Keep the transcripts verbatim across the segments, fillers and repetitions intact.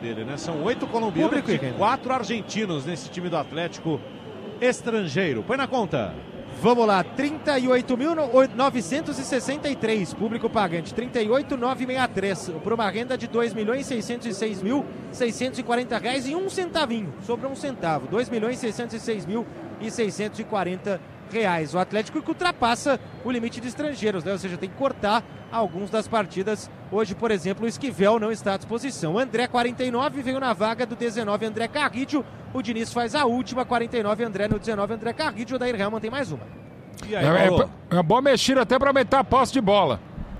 dele, né? São oito colombianos e quatro argentinos nesse time do Atlético estrangeiro. Põe na conta. Vamos lá, trinta e oito mil novecentos e sessenta e três, público pagante, trinta e oito mil novecentos e sessenta e três, por uma renda de dois milhões seiscentos e seis mil seiscentos e quarenta reais e um centavinho, sobrou um centavo, dois milhões seiscentos e seis mil seiscentos e quarenta reais. O Atlético que ultrapassa o limite de estrangeiros, né? Ou seja, tem que cortar alguns das partidas. Hoje, por exemplo, o Esquivel não está à disposição. André, quarenta e nove, veio na vaga do dezenove, André Carrídio. O Diniz faz a última, quarenta e nove, André no dezenove, André Carrídio. O Dair Helman tem mais uma. E aí, é, é, é uma boa mexida até para aumentar a posse de bola.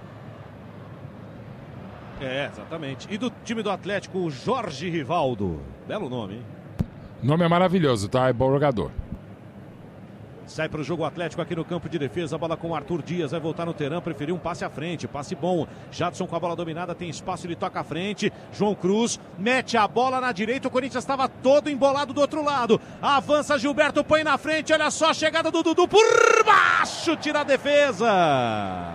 É, exatamente. E do time do Atlético, o Jorge Rivaldo. Belo nome, hein? O nome é maravilhoso, tá? É bom jogador. Sai para o jogo Atlético aqui no campo de defesa, a bola com o Arthur Dias, vai voltar no Teran, preferiu um passe à frente, passe bom, Jadson com a bola dominada, tem espaço, ele toca à frente, João Cruz mete a bola na direita, o Corinthians estava todo embolado do outro lado, avança Gilberto, põe na frente, olha só a chegada do Dudu por baixo, tira a defesa.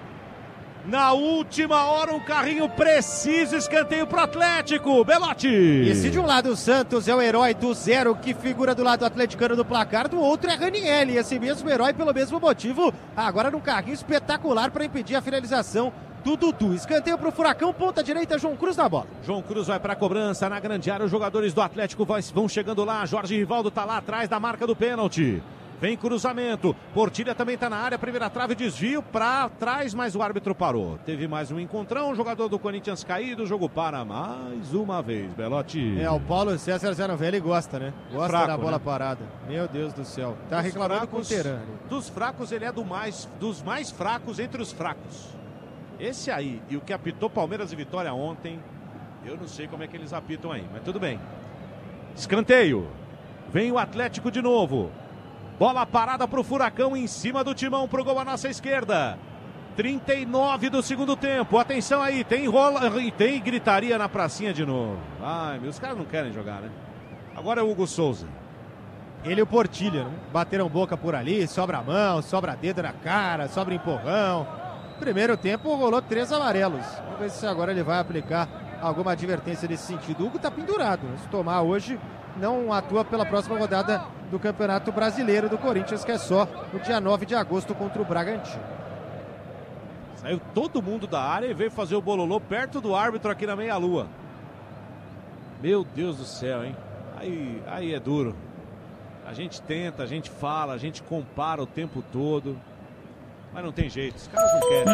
Na última hora, um carrinho preciso, escanteio pro Atlético, Belotti. E se de um lado o Santos é o herói do zero, que figura do lado atleticano do placar, do outro é Ranieri, esse mesmo herói pelo mesmo motivo, agora num carrinho espetacular para impedir a finalização do Dudu. Escanteio pro Furacão, ponta direita, João Cruz na bola. João Cruz vai pra cobrança na grande área, os jogadores do Atlético vão chegando lá, Jorge Rivaldo tá lá atrás da marca do pênalti. Vem cruzamento, Portilha também está na área, primeira trave, desvio para trás, mas o árbitro parou. Teve mais um encontrão, o jogador do Corinthians caído, o jogo para mais uma vez, Belotti. É, o Paulo César Zanovelli gosta, né? Gosta fraco, da bola né? parada. Meu Deus do céu. Tá dos reclamando fracos, com o Teran. Dos fracos, ele é do mais, dos mais fracos entre os fracos. Esse aí, e o que apitou Palmeiras e Vitória ontem, eu não sei como é que eles apitam aí, mas tudo bem. Escanteio. Vem o Atlético de novo. Bola parada para o Furacão em cima do Timão pro gol à nossa esquerda. trinta e nove do segundo tempo. Atenção aí, tem rola, tem gritaria na pracinha de novo. Ai, meus caras não querem jogar, né? Agora é o Hugo Souza. Ele e o Portilha, né? Bateram boca por ali, sobra mão, sobra dedo na cara, sobra empurrão. Primeiro tempo rolou três amarelos. Vamos ver se agora ele vai aplicar alguma advertência nesse sentido. O Hugo tá pendurado, né? Se tomar hoje, não atua pela próxima rodada do Campeonato Brasileiro do Corinthians, que é só no dia nove de agosto contra o Bragantino. Saiu todo mundo da área e veio fazer o bololô perto do árbitro aqui na meia-lua. Meu Deus do céu, hein? Aí, aí é duro. A gente tenta, a gente fala, a gente compara o tempo todo, mas não tem jeito, os caras não querem.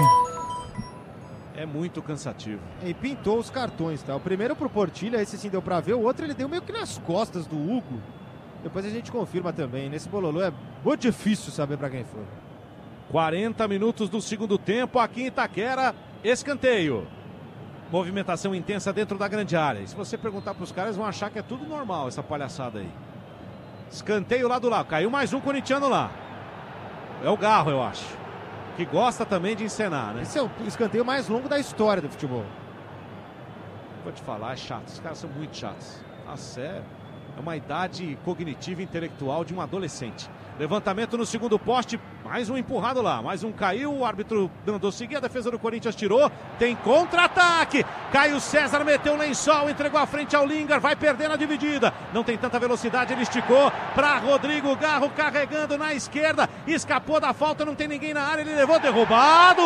É muito cansativo. E pintou os cartões, tá? O primeiro pro Portilha, esse sim deu pra ver, o outro ele deu meio que nas costas do Hugo. Depois a gente confirma também. Nesse bololô é muito difícil saber pra quem foi. quarenta minutos do segundo tempo aqui em Itaquera, escanteio. Movimentação intensa dentro da grande área. E se você perguntar pros caras, vão achar que é tudo normal essa palhaçada aí. Escanteio lá do lado, caiu mais um corintiano lá. É o Garro, eu acho. Que gosta também de encenar, né? Esse é o escanteio mais longo da história do futebol. Vou te falar, é chato. Os caras são muito chatos. Nossa, é, é uma idade cognitiva e intelectual de um adolescente. Levantamento no segundo poste, mais um empurrado lá, mais um caiu, o árbitro mandou seguir, a defesa do Corinthians tirou, tem contra-ataque, Caio César meteu o lençol, entregou a frente ao Lingard, vai perder na dividida, não tem tanta velocidade, ele esticou para Rodrigo Garro, carregando na esquerda, escapou da falta, não tem ninguém na área, ele levou, derrubado!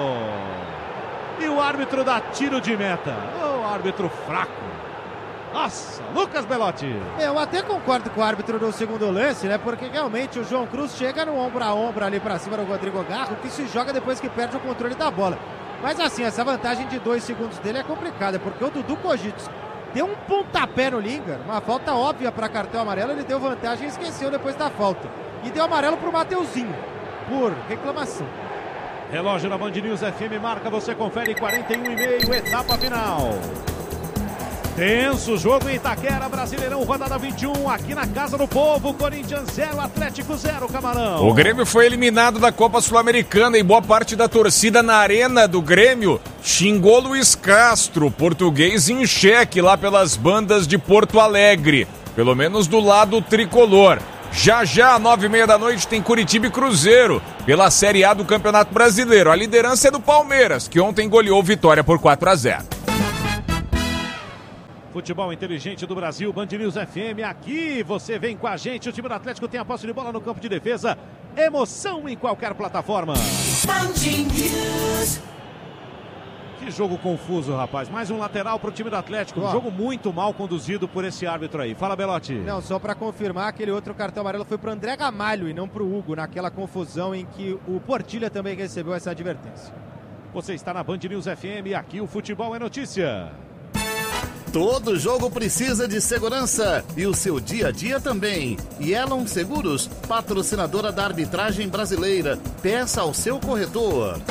E o árbitro dá tiro de meta, o árbitro fraco. Nossa, Lucas Belotti. Eu até concordo com o árbitro no segundo lance, né? Porque realmente o João Cruz chega no ombro a ombro ali pra cima do Rodrigo Garro, que se joga depois que perde o controle da bola. Mas assim, essa vantagem de dois segundos dele é complicada, porque o Dudu Cogitos deu um pontapé no Lingard, uma falta óbvia para cartão amarelo, ele deu vantagem e esqueceu depois da falta. E deu amarelo pro Mateuzinho, por reclamação. Relógio na Band News F M marca, você confere quarenta e um e meio, etapa final. Tenso jogo em Itaquera, Brasileirão, rodada vinte e um, aqui na Casa do Povo, Corinthians zero, Atlético zero, Camarão. O Grêmio foi eliminado da Copa Sul-Americana e boa parte da torcida na arena do Grêmio xingou Luiz Castro, português em xeque lá pelas bandas de Porto Alegre, pelo menos do lado tricolor. Já já, nove e meia da noite, tem Curitiba e Cruzeiro pela Série A do Campeonato Brasileiro. A liderança é do Palmeiras, que ontem goleou Vitória por quatro a zero. Futebol inteligente do Brasil, Band News F M, aqui você vem com a gente, o time do Atlético tem a posse de bola no campo de defesa, emoção em qualquer plataforma. Band News. Que jogo confuso, rapaz, mais um lateral para o time do Atlético, um jogo muito mal conduzido por esse árbitro aí. Fala, Belotti. Não, só para confirmar, aquele outro cartão amarelo foi para o André Gamalho e não para o Hugo, naquela confusão em que o Portilha também recebeu essa advertência. Você está na Band News F M, aqui o futebol é notícia. Todo jogo precisa de segurança e o seu dia a dia também. Yellow Seguros, patrocinadora da arbitragem brasileira. Peça ao seu corretor.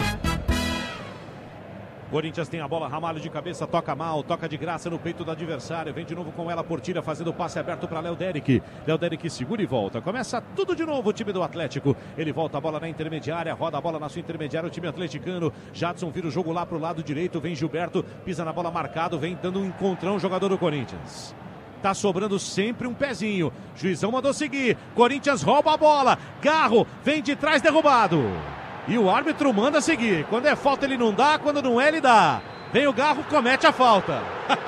Corinthians tem a bola, Ramalho de cabeça, toca mal, toca de graça no peito do adversário, vem de novo com ela, Portilha fazendo o passe aberto para Léo Derek. Léo Derek segura e volta, começa tudo de novo o time do Atlético, ele volta a bola na intermediária, roda a bola na sua intermediária, o time atleticano, Jadson vira o jogo lá pro lado direito, vem Gilberto, pisa na bola marcado, vem dando um encontrão, jogador do Corinthians. Tá sobrando sempre um pezinho, Juizão mandou seguir, Corinthians rouba a bola, Garro vem de trás derrubado. E o árbitro manda seguir. Quando é falta ele não dá, quando não é ele dá. Vem o Garro, comete a falta.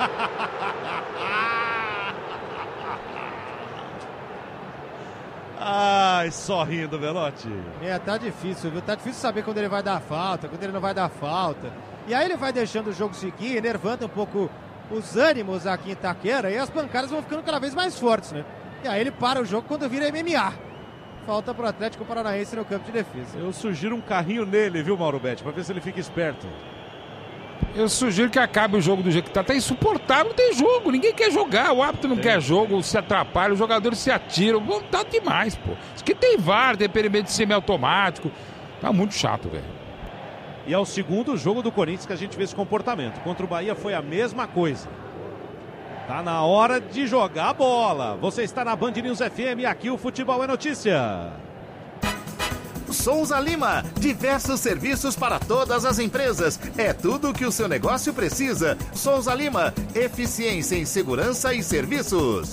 Ai, só rindo, Belotti. É, tá difícil, viu? Tá difícil saber quando ele vai dar falta, quando ele não vai dar falta. E aí ele vai deixando o jogo seguir, enervando um pouco os ânimos aqui em Itaquera e as pancadas vão ficando cada vez mais fortes, né? E aí ele para o jogo quando vira M M A. Falta pro Atlético Paranaense no campo de defesa. Eu sugiro um carrinho nele, viu, Mauro Betti, pra ver se ele fica esperto. Eu sugiro que acabe o jogo do jeito que tá. Tá insuportável, não tem jogo, ninguém quer jogar, o árbitro não tem. Quer jogo, se atrapalha, os jogadores se atiram. Tá demais, pô. Isso aqui tem V A R, tem perímetro semiautomático. Tá muito chato, velho. E é o segundo jogo do Corinthians que a gente vê esse comportamento. Contra o Bahia foi a mesma coisa. Tá na hora de jogar a bola. Você está na Band News F M, aqui o futebol é notícia. Souza Lima, diversos serviços para todas as empresas. É tudo o que o seu negócio precisa. Souza Lima, eficiência em segurança e serviços.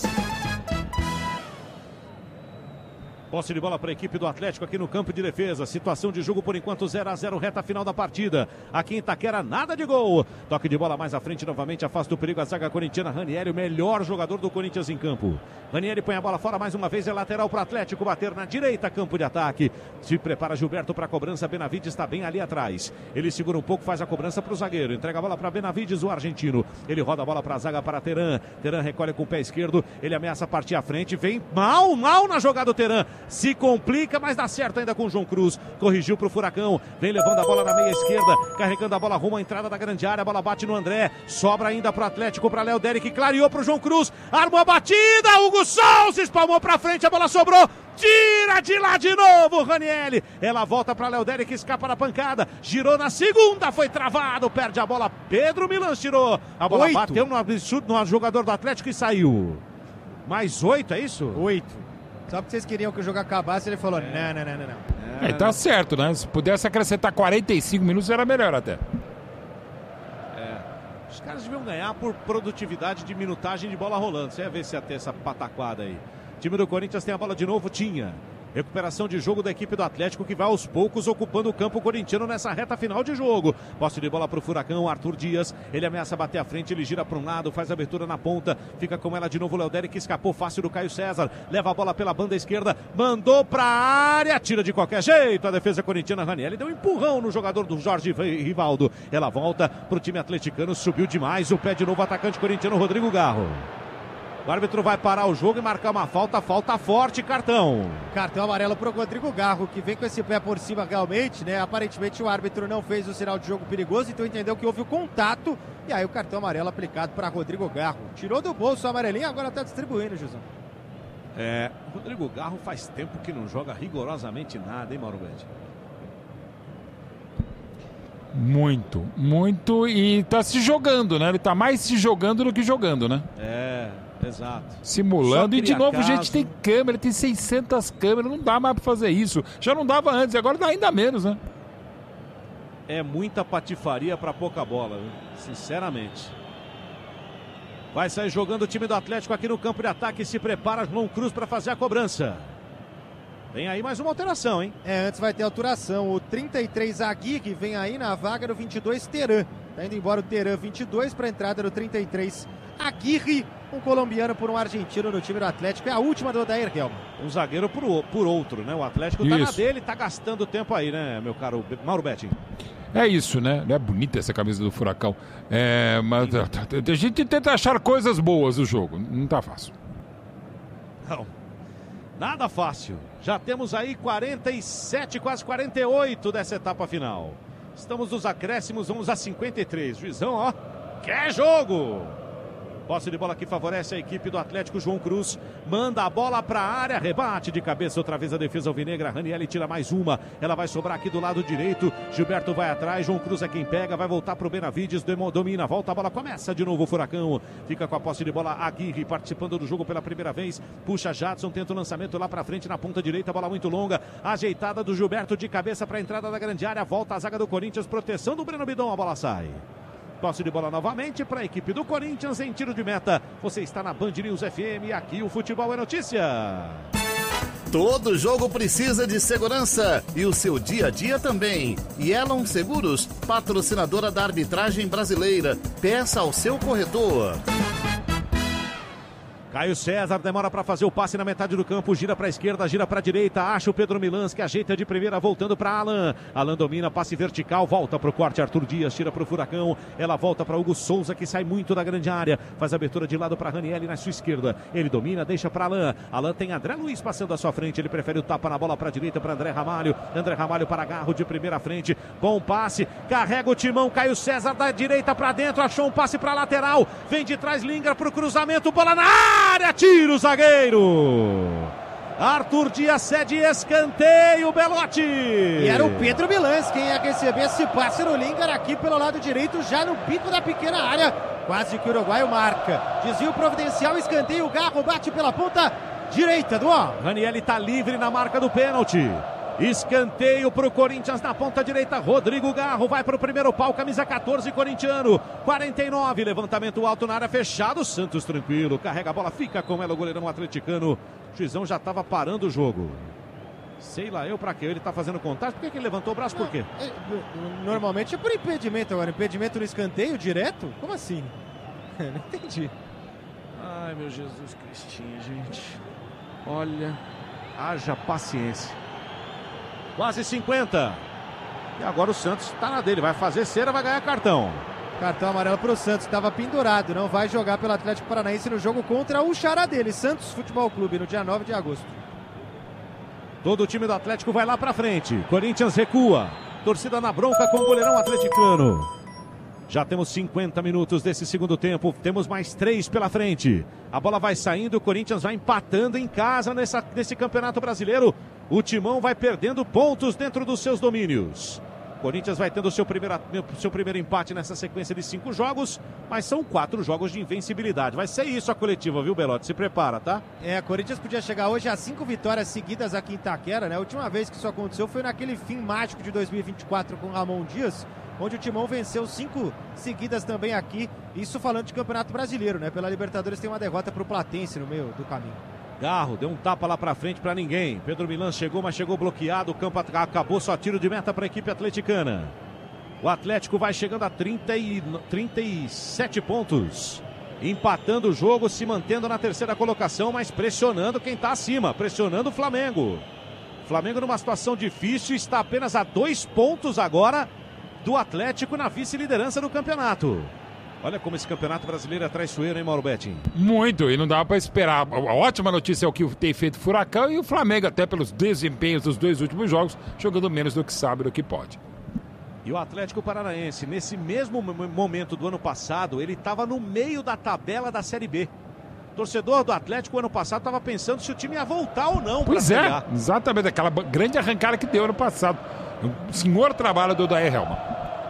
Posse de bola para a equipe do Atlético aqui no campo de defesa. Situação de jogo por enquanto zero a zero, reta final da partida. Aqui em Itaquera, nada de gol. Toque de bola mais à frente novamente, afasta o perigo a zaga corintiana. Ranieri, o melhor jogador do Corinthians em campo. Ranieri põe a bola fora mais uma vez, é lateral para o Atlético bater na direita, campo de ataque. Se prepara Gilberto para a cobrança, Benavides está bem ali atrás. Ele segura um pouco, faz a cobrança para o zagueiro. Entrega a bola para Benavides, o argentino. Ele roda a bola para a zaga para Teran. Teran recolhe com o pé esquerdo, ele ameaça partir à frente, vem mal, mal na jogada do Teran. Se complica, mas dá certo ainda com o João Cruz. Corrigiu para o Furacão. Vem levando a bola na meia esquerda. Carregando a bola rumo à entrada da grande área. A bola bate no André. Sobra ainda para o Atlético, para Léo Derek. Clareou para o João Cruz. Armou a batida. Hugo Sol se espalmou para frente. A bola sobrou. Tira de lá de novo, Ranieri. Ela volta para Léo Derek, escapa da pancada. Girou na segunda, foi travado. Perde a bola. Pedro Milans tirou. A bola oito. Bateu no absurdo no jogador do Atlético e saiu. Mais oito, é isso? Oito. Só porque vocês queriam que o jogo acabasse, ele falou, é. não, não, não, não, não. É, tá certo, né? Se pudesse acrescentar quarenta e cinco minutos, era melhor até. É. Os caras deviam ganhar por produtividade de minutagem de bola rolando. Você ia ver se ia ter essa pataquada aí. O time do Corinthians tem a bola de novo, tinha. Recuperação de jogo da equipe do Atlético que vai aos poucos ocupando o campo corintiano nessa reta final de jogo. Posse de bola para o Furacão, Arthur Dias. Ele ameaça bater à frente, ele gira para um lado, faz a abertura na ponta. Fica com ela de novo o Léo Derek, escapou fácil do Caio César. Leva a bola pela banda esquerda, mandou para a área, tira de qualquer jeito. A defesa corintiana, Ranieri, deu um empurrão no jogador do Jorge Rivaldo. Ela volta para o time atleticano, subiu demais. O pé de novo, atacante corintiano, Rodrigo Garro. O árbitro vai parar o jogo e marcar uma falta, falta forte, cartão. Cartão amarelo para o Rodrigo Garro, que vem com esse pé por cima realmente, né? Aparentemente o árbitro não fez o sinal de jogo perigoso, então entendeu que houve o contato. E aí o cartão amarelo aplicado para Rodrigo Garro. Tirou do bolso o amarelinho, agora está distribuindo, Jusão. É, Rodrigo Garro faz tempo que não joga rigorosamente nada, hein, Mauro Betti? Muito, muito, e tá se jogando, né? Ele tá mais se jogando do que jogando, né? É... Exato. Simulando, e de novo, caso. gente, tem câmera, tem seiscentas câmeras, não dá mais pra fazer isso. Já não dava antes, agora dá ainda menos, né? É muita patifaria pra pouca bola, viu? Sinceramente. Vai sair jogando o time do Atlético aqui no campo de ataque, se prepara João Cruz pra fazer a cobrança. Vem aí mais uma alteração, hein? É, antes vai ter alteração. O trinta e três Agui, que vem aí na vaga do vinte e dois Teran. Tá indo embora o Teran vinte e dois para a entrada do trinta e três Aguirre, um colombiano por um argentino no time do Atlético. É a última do Odair Helma. Um zagueiro por, por outro, né? O Atlético tá na dele, tá gastando tempo aí, né, meu caro Mauro Betting? É isso, né? É bonita essa camisa do Furacão. É, mas a gente tenta achar coisas boas do jogo. Não tá fácil. Não, nada fácil. Já temos aí quarenta e sete, quase quarenta e oito dessa etapa final. Estamos nos acréscimos, vamos a cinquenta e três. Juizão, ó, quer jogo! Posse de bola que favorece a equipe do Atlético. João Cruz manda a bola para a área, rebate de cabeça outra vez a defesa alvinegra. Ranieri tira mais uma, ela vai sobrar aqui do lado direito. Gilberto vai atrás, João Cruz é quem pega, vai voltar para o Benavides, domina, volta a bola, começa de novo o Furacão. Fica com a posse de bola Aguirre participando do jogo pela primeira vez. Puxa Jadson, tenta o lançamento lá para frente na ponta direita, bola muito longa, ajeitada do Gilberto de cabeça para a entrada da grande área. Volta a zaga do Corinthians, proteção do Breno Bidon, a bola sai. Posse de bola novamente para a equipe do Corinthians em tiro de meta. Você está na Band News F M, aqui o futebol é notícia. Todo jogo precisa de segurança e o seu dia a dia também. Yellow Seguros, patrocinadora da arbitragem brasileira. Peça ao seu corretor. Caio César demora para fazer o passe na metade do campo, gira para a esquerda, gira para a direita, acha o Pedro Milans que ajeita de primeira, voltando para Alan. Alan domina, passe vertical, volta para o corte, Arthur Dias tira para o Furacão, ela volta para Hugo Souza que sai muito da grande área, faz a abertura de lado para Ranieri na sua esquerda, ele domina, deixa para Alan, Alan tem André Luiz passando à sua frente, ele prefere o tapa na bola para a direita para André Ramalho, André Ramalho para Garro de primeira frente, bom passe, carrega o timão, Caio César da direita para dentro, achou um passe para lateral, vem de trás, Linga para o cruzamento, bola na área! área, tira o zagueiro. Arthur Dias cede escanteio, Belotti. E era o Pedro Milans quem ia receber esse passe no Lingar aqui pelo lado direito, já no pico da pequena área. Quase que o uruguaio marca. Desvio providencial, escanteio, Garro bate pela ponta direita do ó. Ranieri está livre na marca do pênalti. Escanteio para o Corinthians na ponta direita. Rodrigo Garro vai para o primeiro pau, camisa quatorze, corintiano. quarenta e nove, levantamento alto na área, fechado. Santos tranquilo, carrega a bola, fica com ela o goleirão atleticano. O juizão já estava parando o jogo. Sei lá eu pra quê, ele tá fazendo contato. Por que, que ele levantou o braço, por quê? Normalmente é por impedimento agora. Impedimento no escanteio direto? Como assim? Não entendi. Ai, meu Jesus Cristinho, gente. Olha, haja paciência. Quase cinquenta. E agora o Santos tá na dele. Vai fazer cera, vai ganhar cartão. Cartão amarelo pro Santos. Estava pendurado. Não vai jogar pelo Atlético Paranaense no jogo contra o xará dele, Santos Futebol Clube, no dia nove de agosto. Todo o time do Atlético vai lá pra frente. Corinthians recua. Torcida na bronca com o goleirão atleticano. Já temos cinquenta minutos desse segundo tempo. Temos mais três pela frente. A bola vai saindo. O Corinthians vai empatando em casa nessa, nesse campeonato brasileiro. O Timão vai perdendo pontos dentro dos seus domínios. O Corinthians vai tendo o seu primeiro, seu primeiro empate nessa sequência de cinco jogos, mas são quatro jogos de invencibilidade. Vai ser isso a coletiva, viu, Belotti? Se prepara, tá? É, o Corinthians podia chegar hoje a cinco vitórias seguidas aqui em Itaquera, né? A última vez que isso aconteceu foi naquele fim mágico de dois mil e vinte e quatro com Ramon Dias, onde o Timão venceu cinco seguidas também aqui. Isso falando de Campeonato Brasileiro, né? Pela Libertadores tem uma derrota pro Platense no meio do caminho. Garro deu um tapa lá pra frente pra ninguém. Pedro Milans chegou, mas chegou bloqueado. O campo acabou, só tiro de meta pra equipe atleticana. O Atlético vai chegando a trinta e, trinta e sete pontos. Empatando o jogo, se mantendo na terceira colocação, mas pressionando quem tá acima. Pressionando o Flamengo. Flamengo numa situação difícil, está apenas a dois pontos agora do Atlético na vice-liderança do campeonato. Olha como esse campeonato brasileiro é traiçoeiro, hein, Mauro Betting? Muito, e não dava para esperar. A ótima notícia é o que tem feito o Furacão e o Flamengo, até pelos desempenhos dos dois últimos jogos, jogando menos do que sabe, do que pode. E o Atlético Paranaense, nesse mesmo momento do ano passado, ele estava no meio da tabela da Série B. O torcedor do Atlético, ano passado, estava pensando se o time ia voltar ou não. Pois é, exatamente, aquela grande arrancada que deu ano passado. O senhor trabalho do Odair Helma.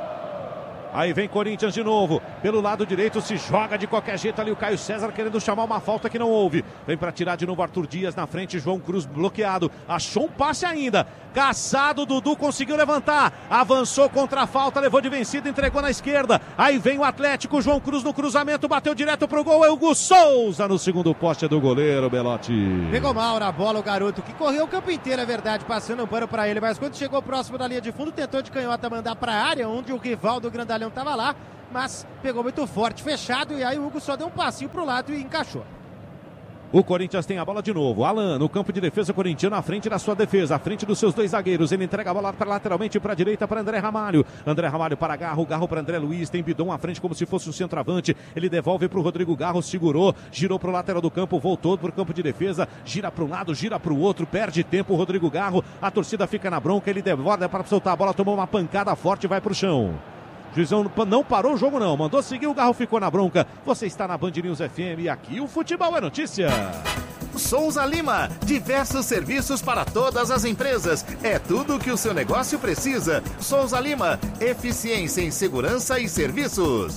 Aí vem Corinthians de novo, pelo lado direito se joga de qualquer jeito ali o Caio César querendo chamar uma falta que não houve. Vem para tirar de novo Arthur Dias na frente, João Cruz bloqueado, achou um passe ainda. Caçado, Dudu conseguiu levantar, avançou contra a falta, levou de vencida, entregou na esquerda. Aí vem o Atlético, João Cruz no cruzamento, bateu direto pro gol, é o Hugo Souza no segundo poste do goleiro, Belotti. Pegou mal na bola o garoto, que correu o campo inteiro, é verdade, passando um pano para ele, mas quando chegou próximo da linha de fundo, tentou de canhota mandar para a área, onde o rival do Grandalhão estava lá, mas pegou muito forte, fechado, e aí o Hugo só deu um passinho pro lado e encaixou. O Corinthians tem a bola de novo. Alan, no campo de defesa corintiano, à frente da sua defesa, à frente dos seus dois zagueiros. Ele entrega a bola para lateralmente para a direita para André Ramalho. André Ramalho para Garro, Garro para André Luiz. Tem Bidon à frente como se fosse um centroavante. Ele devolve para o Rodrigo Garro, segurou, girou para o lateral do campo, voltou para o campo de defesa, gira para um lado, gira para o outro, perde tempo o Rodrigo Garro. A torcida fica na bronca, ele devora para soltar a bola, tomou uma pancada forte e vai para o chão. Juizão não parou o jogo não, mandou seguir, o Garro ficou na bronca. Você está na Band News F M e aqui o futebol é notícia. Souza Lima, diversos serviços para todas as empresas. É tudo o que o seu negócio precisa. Souza Lima, eficiência em segurança e serviços.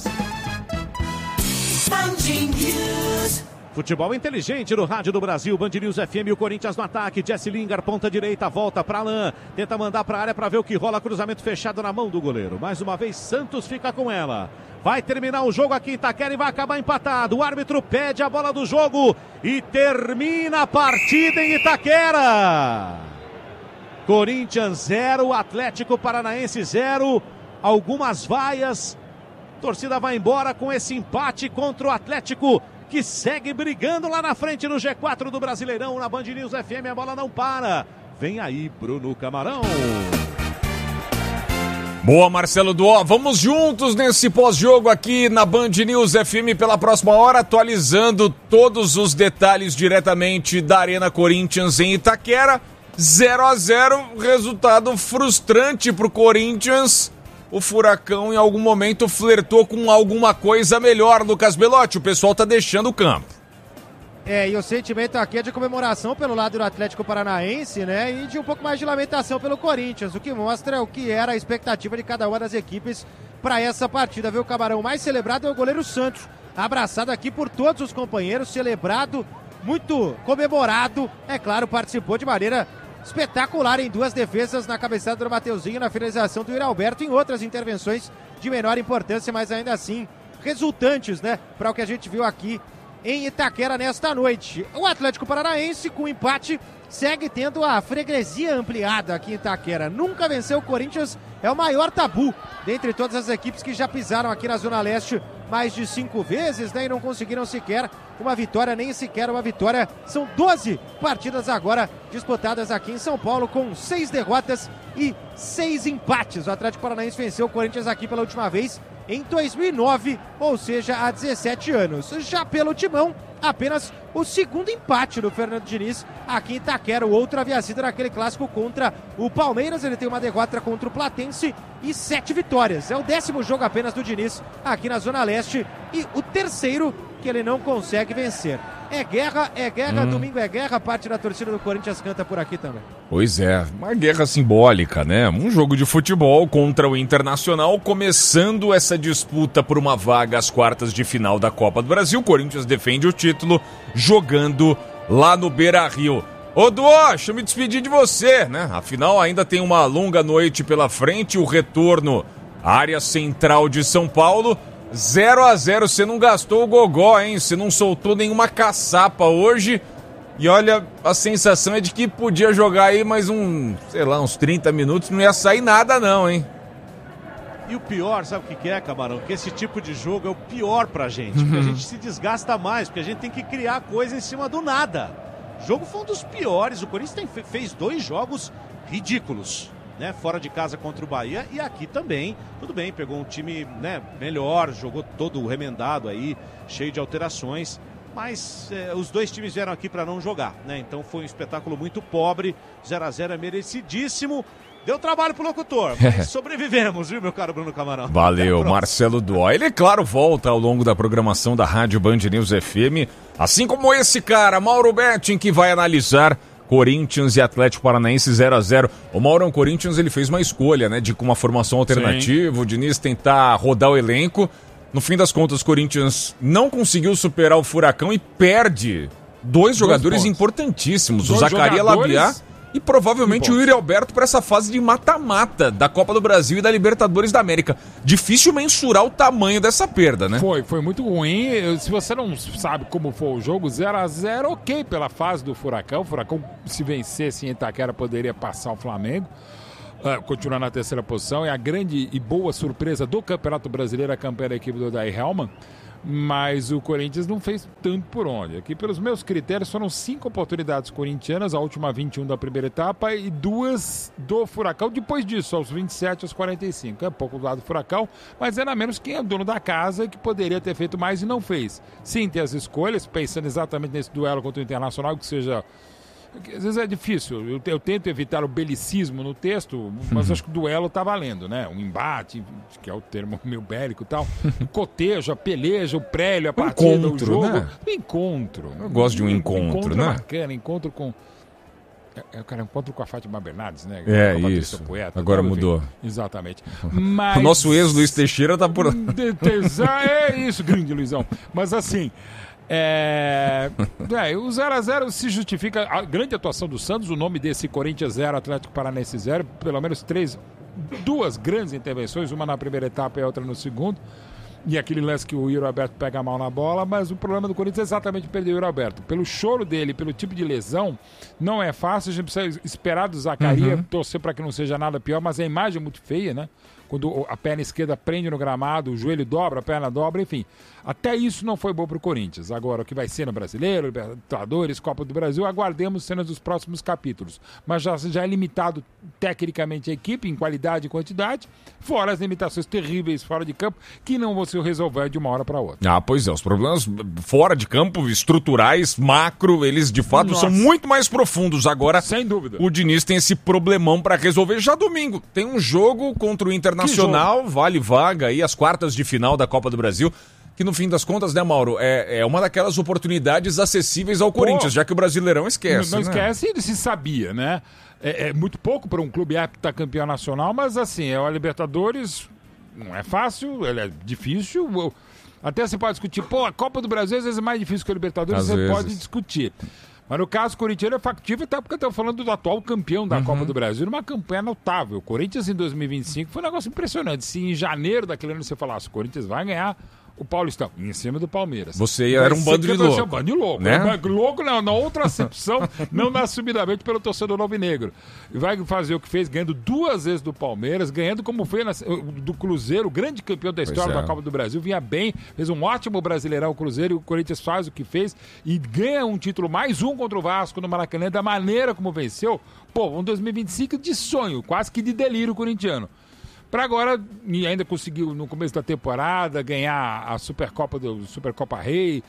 Band News. Futebol inteligente no Rádio do Brasil, Band News F M, o Corinthians no ataque, Jesse Lingard, ponta direita, volta para Alain, tenta mandar para a área para ver o que rola, cruzamento fechado na mão do goleiro. Mais uma vez, Santos fica com ela. Vai terminar o jogo aqui em Itaquera e vai acabar empatado. O árbitro pede a bola do jogo e termina a partida em Itaquera. Corinthians zero, Atlético Paranaense zero, algumas vaias. A torcida vai embora com esse empate contra o Atlético, que segue brigando lá na frente no G quatro do Brasileirão. Na Band News F M, a bola não para. Vem aí, Bruno Camarão. Boa, Marcelo Duó. Vamos juntos nesse pós-jogo aqui na Band News F M pela próxima hora, atualizando todos os detalhes diretamente da Arena Corinthians em Itaquera. zero a zero, resultado frustrante pro Corinthians. O Furacão em algum momento flertou com alguma coisa melhor, Lucas Belotti. O pessoal tá deixando o campo. É, e o sentimento aqui é de comemoração pelo lado do Atlético Paranaense, né? E de um pouco mais de lamentação pelo Corinthians, o que mostra o que era a expectativa de cada uma das equipes para essa partida. Viu, o Camarão? O mais celebrado é o goleiro Santos, abraçado aqui por todos os companheiros, celebrado, muito comemorado. É claro, participou de maneira espetacular em duas defesas, na cabeçada do Mateuzinho, na finalização do Iralberto, em outras intervenções de menor importância, mas ainda assim resultantes, né, para o que a gente viu aqui em Itaquera nesta noite. O Atlético Paranaense, com empate, segue tendo a freguesia ampliada aqui em Itaquera. Nunca venceu o Corinthians, é o maior tabu dentre todas as equipes que já pisaram aqui na Zona Leste mais de cinco vezes, né, e não conseguiram sequer uma vitória, nem sequer uma vitória. São doze partidas agora disputadas aqui em São Paulo, com seis derrotas e seis empates. O Atlético Paranaense venceu o Corinthians aqui pela última vez em dois mil e nove, ou seja, há dezessete anos. Já pelo Timão, apenas o segundo empate do Fernando Diniz aqui em Itaquera. O outro havia sido naquele clássico contra o Palmeiras. Ele tem uma derrota contra o Platense e sete vitórias. É o décimo jogo apenas do Diniz aqui na Zona Leste e o terceiro que ele não consegue vencer. É guerra, é guerra, hum. Domingo é guerra, parte da torcida do Corinthians canta por aqui também. Pois é, uma guerra simbólica, né? Um jogo de futebol contra o Internacional, começando essa disputa por uma vaga às quartas de final da Copa do Brasil. O Corinthians defende o título jogando lá no Beira-Rio. Ô Duó, deixa eu me despedir de você, né? Afinal, ainda tem uma longa noite pela frente, o retorno à área central de São Paulo. zero a zero, você não gastou o gogó, hein? Você não soltou nenhuma caçapa hoje. E olha, a sensação é de que podia jogar aí mais um, sei lá, uns trinta minutos, não ia sair nada não, hein? E o pior, sabe o que é, Camarão? Que esse tipo de jogo é o pior pra gente, porque a gente se desgasta mais, porque a gente tem que criar coisa em cima do nada. O jogo foi um dos piores, o Corinthians tem, fez dois jogos ridículos, né, fora de casa contra o Bahia e aqui também. Tudo bem, pegou um time, né, melhor, jogou todo remendado aí, cheio de alterações, mas é, os dois times vieram aqui para não jogar, né? Então foi um espetáculo muito pobre. Zero a zero é merecidíssimo. Deu trabalho pro locutor, mas sobrevivemos, viu, meu caro Bruno Camarão? Valeu, Marcelo Duó. Ele, claro, volta ao longo da programação da Rádio Band News F M, assim como esse cara, Mauro Betting, que vai analisar Corinthians e Atlético Paranaense zero a zero. O Mauro, o Corinthians, ele fez uma escolha, né, de com uma formação alternativa, Sim. o Diniz tentar rodar o elenco. No fim das contas, o Corinthians não conseguiu superar o Furacão e perde dois, dois jogadores pontos. importantíssimos, dois o Zacarias Labiá e provavelmente o Yuri Alberto para essa fase de mata-mata da Copa do Brasil e da Libertadores da América. Difícil mensurar o tamanho dessa perda, né? Foi, foi muito ruim. Se você não sabe como foi o jogo, zero a zero, ok pela fase do Furacão. O Furacão, se vencesse em Itaquera, poderia passar o Flamengo. uh, continuar na terceira posição. É a grande e boa surpresa do Campeonato Brasileiro, a campanha da equipe do Odair Hellmann. Mas o Corinthians não fez tanto por onde. Aqui, pelos meus critérios, foram cinco oportunidades corintianas, a última vinte e um da primeira etapa e duas do Furacão. Depois disso, aos vinte e sete, aos quarenta e cinco. É pouco do lado do Furacão, mas era menos quem é dono da casa que poderia ter feito mais e não fez. Sim, tem as escolhas, pensando exatamente nesse duelo contra o Internacional, que seja... Às vezes é difícil, eu, eu tento evitar o belicismo no texto, mas acho que o duelo tá valendo, né? Um embate, que é o termo meio bélico e tal, o cotejo, a peleja, o prélio, a partida, encontro, o jogo. né? O encontro. Eu gosto de um encontro, encontro né? É bacana, encontro com... É, cara, encontro com a Fátima Bernardes, né? É, com a isso. Poeta, Agora então, mudou. Enfim, exatamente. Mas... O nosso ex, Luiz Teixeira, tá por... É isso, grande Luizão. Mas assim... É... é, o zero a zero se justifica a grande atuação do Santos, o nome desse Corinthians zero, Atlético Paranaense zero, pelo menos três, duas grandes intervenções, uma na primeira etapa e a outra no segundo, e aquele lance que o Yuri Alberto pega mal na bola, mas o problema do Corinthians é exatamente perder o Yuri Alberto. Pelo choro dele, pelo tipo de lesão, não é fácil, a gente precisa esperar do Zaccaria, uhum. torcer para que não seja nada pior, mas a imagem é muito feia, né? Quando a perna esquerda prende no gramado, o joelho dobra, a perna dobra, enfim. Até isso não foi bom para o Corinthians. Agora, o que vai ser no Brasileiro, Libertadores, Copa do Brasil, aguardemos cenas dos próximos capítulos. Mas já, já é limitado tecnicamente a equipe, em qualidade e quantidade, fora as limitações terríveis fora de campo, que não vão se resolver de uma hora para outra. Ah, pois é, os problemas fora de campo, estruturais, macro, eles de fato Nossa. são muito mais profundos. Agora, sem dúvida, o Diniz tem esse problemão para resolver já domingo. Tem um jogo contra o Internacional, vale vaga aí, as quartas de final da Copa do Brasil. Que no fim das contas, né, Mauro, é, é uma daquelas oportunidades acessíveis ao Pô, Corinthians, já que o Brasileirão esquece. Não, não né? esquece, ele se sabia, né? É, é muito pouco para um clube heptacampeão nacional, mas assim, é o Libertadores, não é fácil, ele é difícil. Até você pode discutir, pô, a Copa do Brasil às vezes é mais difícil que o Libertadores, às você vezes. pode discutir. Mas no caso corintiano é factível, até porque estamos falando do atual campeão da uhum. Copa do Brasil, numa campanha notável. O Corinthians em dois mil e vinte e cinco foi um negócio impressionante. Se em janeiro daquele ano você falasse, o Corinthians vai ganhar o Paulistão, em cima do Palmeiras. Você era um bando de louco. Um bando de louco. Né? Um louco não, na outra acepção, não na assumidamente pelo torcedor alvinegro. E vai fazer o que fez, ganhando duas vezes do Palmeiras, ganhando como foi na, do Cruzeiro, o grande campeão da história é. da Copa do Brasil, vinha bem, fez um ótimo Brasileirão o Cruzeiro, e o Corinthians faz o que fez e ganha um título, mais um contra o Vasco no Maracanã, da maneira como venceu. Pô, um dois mil e vinte e cinco de sonho, quase que de delírio corintiano. Para agora, e ainda conseguiu no começo da temporada ganhar a Supercopa do Supercopa Rei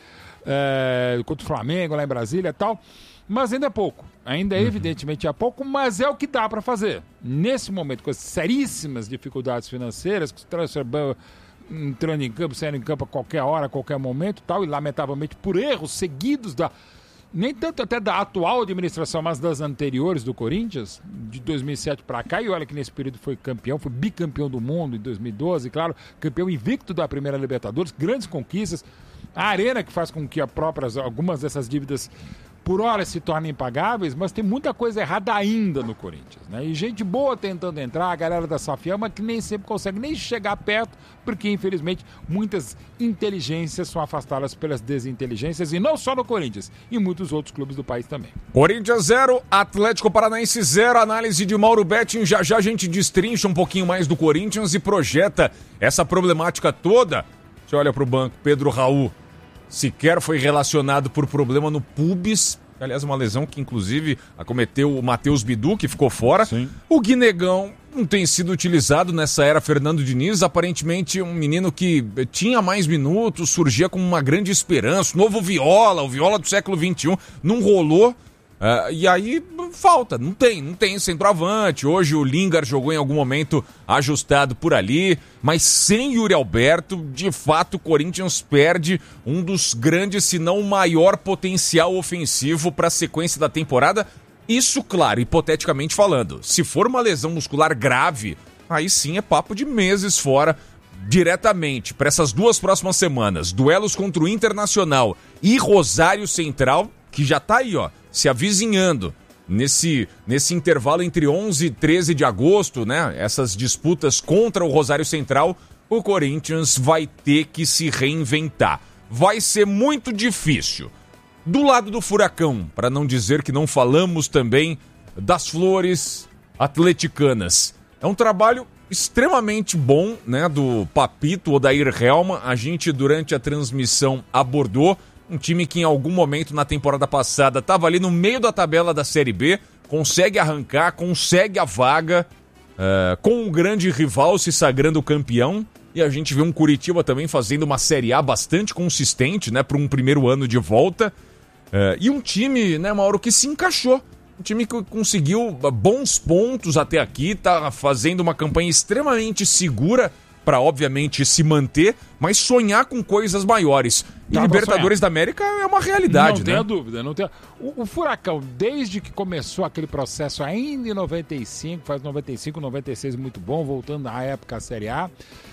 é, contra o Flamengo lá em Brasília e tal, mas ainda é pouco, ainda é, evidentemente é pouco, mas é o que dá para fazer. Nesse momento, com as seríssimas dificuldades financeiras, que o entrando em campo, saindo em campo a qualquer hora, a qualquer momento tal, e lamentavelmente por erros seguidos da... nem tanto até da atual administração, mas das anteriores do Corinthians, de dois mil e sete para cá, e olha que nesse período foi campeão, foi bicampeão do mundo em dois mil e doze, claro, campeão invicto da primeira Libertadores, grandes conquistas, a arena que faz com que a próprias, algumas dessas dívidas por hora se tornem impagáveis, mas tem muita coisa errada ainda no Corinthians, né? E gente boa tentando entrar, a galera da Safiama que nem sempre consegue nem chegar perto, porque infelizmente muitas inteligências são afastadas pelas desinteligências, e não só no Corinthians, em muitos outros clubes do país também. Corinthians zero, Atlético Paranaense zero, análise de Mauro Betting, já já a gente destrincha um pouquinho mais do Corinthians e projeta essa problemática toda. Você olha pro banco, Pedro Raul sequer foi relacionado por problema no pubis, aliás, uma lesão que inclusive acometeu o Matheus Bidu, que ficou fora. Sim. O Guinegão não tem sido utilizado nessa era Fernando Diniz, aparentemente um menino que tinha mais minutos, surgia como uma grande esperança, novo Viola, o Viola do século vinte e um, não rolou. Uh, e aí falta, não tem, não tem centroavante. Hoje o Lingard jogou em algum momento ajustado por ali, mas sem Yuri Alberto, de fato o Corinthians perde um dos grandes, se não o maior potencial ofensivo para a sequência da temporada. Isso, claro, hipoteticamente falando, se for uma lesão muscular grave, aí sim é papo de meses fora. Diretamente para essas duas próximas semanas, duelos contra o Internacional e Rosário Central, que já tá aí, ó, se avizinhando nesse, nesse intervalo entre onze e treze de agosto, né? Essas disputas contra o Rosário Central, o Corinthians vai ter que se reinventar. Vai ser muito difícil. Do lado do Furacão, para não dizer que não falamos também das flores atleticanas. É um trabalho extremamente bom, né, do Papito Odair Hellmann. A gente, durante a transmissão, abordou um time que em algum momento na temporada passada estava ali no meio da tabela da Série B, consegue arrancar, consegue a vaga, uh, com um grande rival se sagrando campeão. E a gente vê um Curitiba também fazendo uma Série A bastante consistente, né, para um primeiro ano de volta. Uh, e um time, né, Mauro, que se encaixou. Um time que conseguiu bons pontos até aqui, tá fazendo uma campanha extremamente segura para, obviamente, se manter, mas sonhar com coisas maiores. E Dá Libertadores da América é uma realidade, não né? Não tenha dúvida, não tenha... O, o Furacão, desde que começou aquele processo ainda em noventa e cinco, faz noventa e cinco, noventa e seis muito bom, voltando à época a Série A,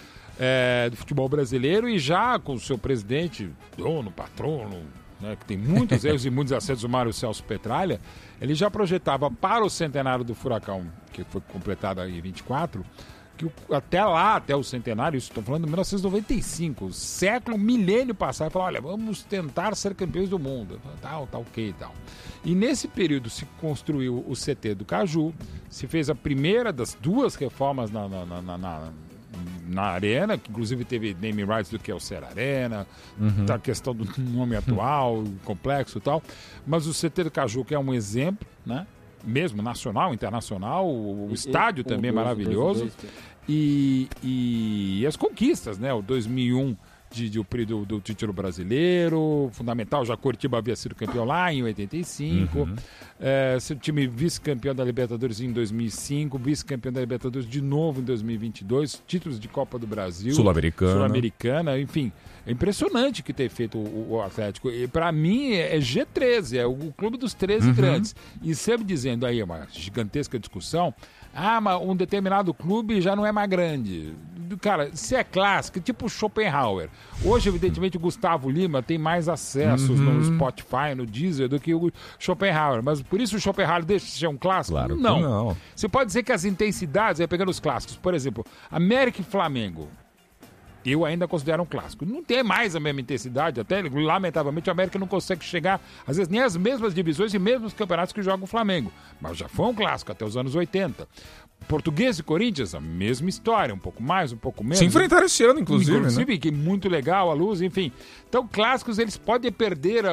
é, do futebol brasileiro, e já com o seu presidente, dono, patrono, né, que tem muitos erros e muitos acertos, o Mário Celso Petralha, ele já projetava para o centenário do Furacão, que foi completado em vinte e quatro, que até lá, até o centenário, isso estou falando de mil novecentos e noventa e cinco, século, milênio passado, falou, olha, vamos tentar ser campeões do mundo, tal, tal, ok e tal. E nesse período se construiu o C T do Caju, se fez a primeira das duas reformas na, na, na, na, na na arena, que inclusive teve name rights do que é o Ser Arena, uhum. A questão do nome atual, complexo e tal, mas o C T do Caju, que é um exemplo, né? Mesmo nacional, internacional, o, o estádio e, também um, maravilhoso, dois, dois, dois. E, e, e as conquistas, né? O dois mil e um de, de, do, do título brasileiro, fundamental, já Curitiba havia sido campeão lá em oitenta e cinco, uhum. é, seu time vice-campeão da Libertadores em dois mil e cinco, vice-campeão da Libertadores de novo em dois mil e vinte e dois, títulos de Copa do Brasil, Sul-Americana, Sul-Americana, enfim, é impressionante que ter feito o, o Atlético, e para mim é, é G treze, é o clube dos treze uhum. grandes, e sempre dizendo aí uma gigantesca discussão, ah, mas um determinado clube já não é mais grande. Cara, se é clássico, tipo Schopenhauer. Hoje, evidentemente, o Gustavo Lima tem mais acessos uhum. no Spotify, no Deezer, do que o Schopenhauer. Mas por isso o Schopenhauer deixa de ser um clássico? Claro não. que não. Você pode dizer que as intensidades, aí pegando os clássicos, por exemplo, América e Flamengo, eu ainda considero um clássico. Não tem mais a mesma intensidade, até, lamentavelmente, a América não consegue chegar, às vezes, nem às mesmas divisões e mesmos campeonatos que joga o Flamengo. Mas já foi um clássico até os anos oitenta. Português e Corinthians, a mesma história, um pouco mais, um pouco menos. Se enfrentaram esse ano, inclusive, Inclusive, né? que muito legal, a luz, enfim. Então, clássicos, eles podem perder a,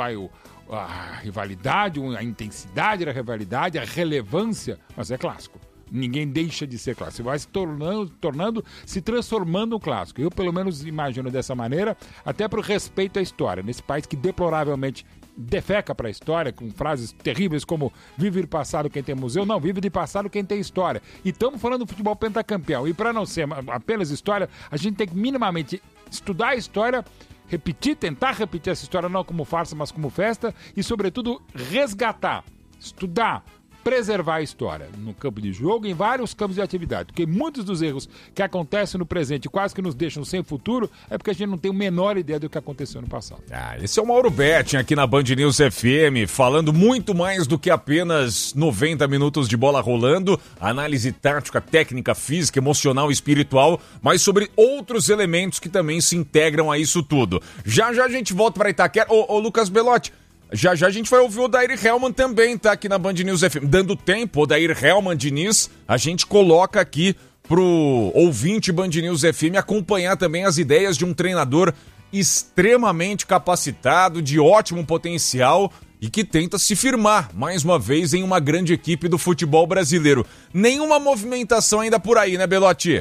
a, a rivalidade, a intensidade da rivalidade, a relevância, mas é clássico. Ninguém deixa de ser clássico. Você vai se tornando, tornando, se transformando um clássico. Eu, pelo menos, imagino dessa maneira, até por respeito à história. Nesse país que deploravelmente defeca para a história, com frases terríveis como vive de passado quem tem museu. Não, vive de passado quem tem história. E estamos falando do futebol pentacampeão. E para não ser apenas história, a gente tem que minimamente estudar a história, repetir, tentar repetir essa história não como farsa, mas como festa. E, sobretudo, resgatar, estudar, preservar a história no campo de jogo e em vários campos de atividade, porque muitos dos erros que acontecem no presente quase que nos deixam sem futuro é porque a gente não tem a menor ideia do que aconteceu no passado. Ah, esse é o Mauro Betting aqui na Band News F M, falando muito mais do que apenas noventa minutos de bola rolando, análise tática, técnica, física, emocional e espiritual, mas sobre outros elementos que também se integram a isso tudo. Já já a gente volta para Itaquera. Ô, ô Lucas Belotti, já já a gente vai ouvir o Odair Hellmann também, tá? Aqui na Band News F M. Dando tempo, o Odair Hellmann Diniz, a gente coloca aqui pro ouvinte Band News F M acompanhar também as ideias de um treinador extremamente capacitado, de ótimo potencial e que tenta se firmar, mais uma vez, em uma grande equipe do futebol brasileiro. Nenhuma movimentação ainda por aí, né, Belotti?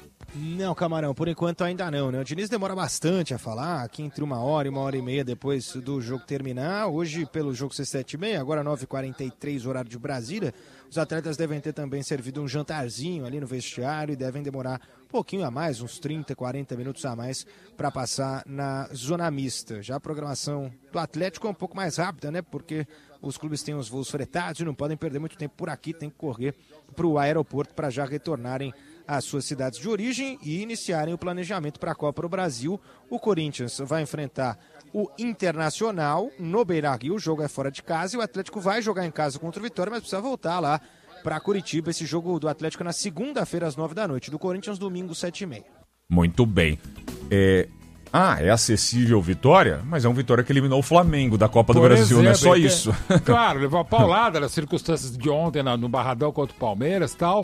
Não, Camarão, por enquanto ainda não, né? O Diniz demora bastante a falar, aqui entre uma hora e uma hora e meia depois do jogo terminar. Hoje, pelo jogo ser sete e meia, agora nove e quarenta e três, horário de Brasília, os atletas devem ter também servido um jantarzinho ali no vestiário e devem demorar um pouquinho a mais, uns trinta, quarenta minutos a mais, para passar na zona mista. Já a programação do Atlético é um pouco mais rápida, né? Porque os clubes têm os voos fretados e não podem perder muito tempo por aqui, tem que correr para o aeroporto para já retornarem às suas cidades de origem e iniciarem o planejamento para a Copa do Brasil. O Corinthians vai enfrentar o Internacional no Beira-Rio, o jogo é fora de casa e o Atlético vai jogar em casa contra o Vitória, mas precisa voltar lá para Curitiba. Esse jogo do Atlético é na segunda-feira às nove da noite, do Corinthians domingo sete e meia. Muito bem. É... Ah, é acessível Vitória? Mas é um Vitória que eliminou o Flamengo da Copa Por do Brasil, exemplo, não é só isso. Claro, levou a paulada nas circunstâncias de ontem no Barradão contra o Palmeiras e tal.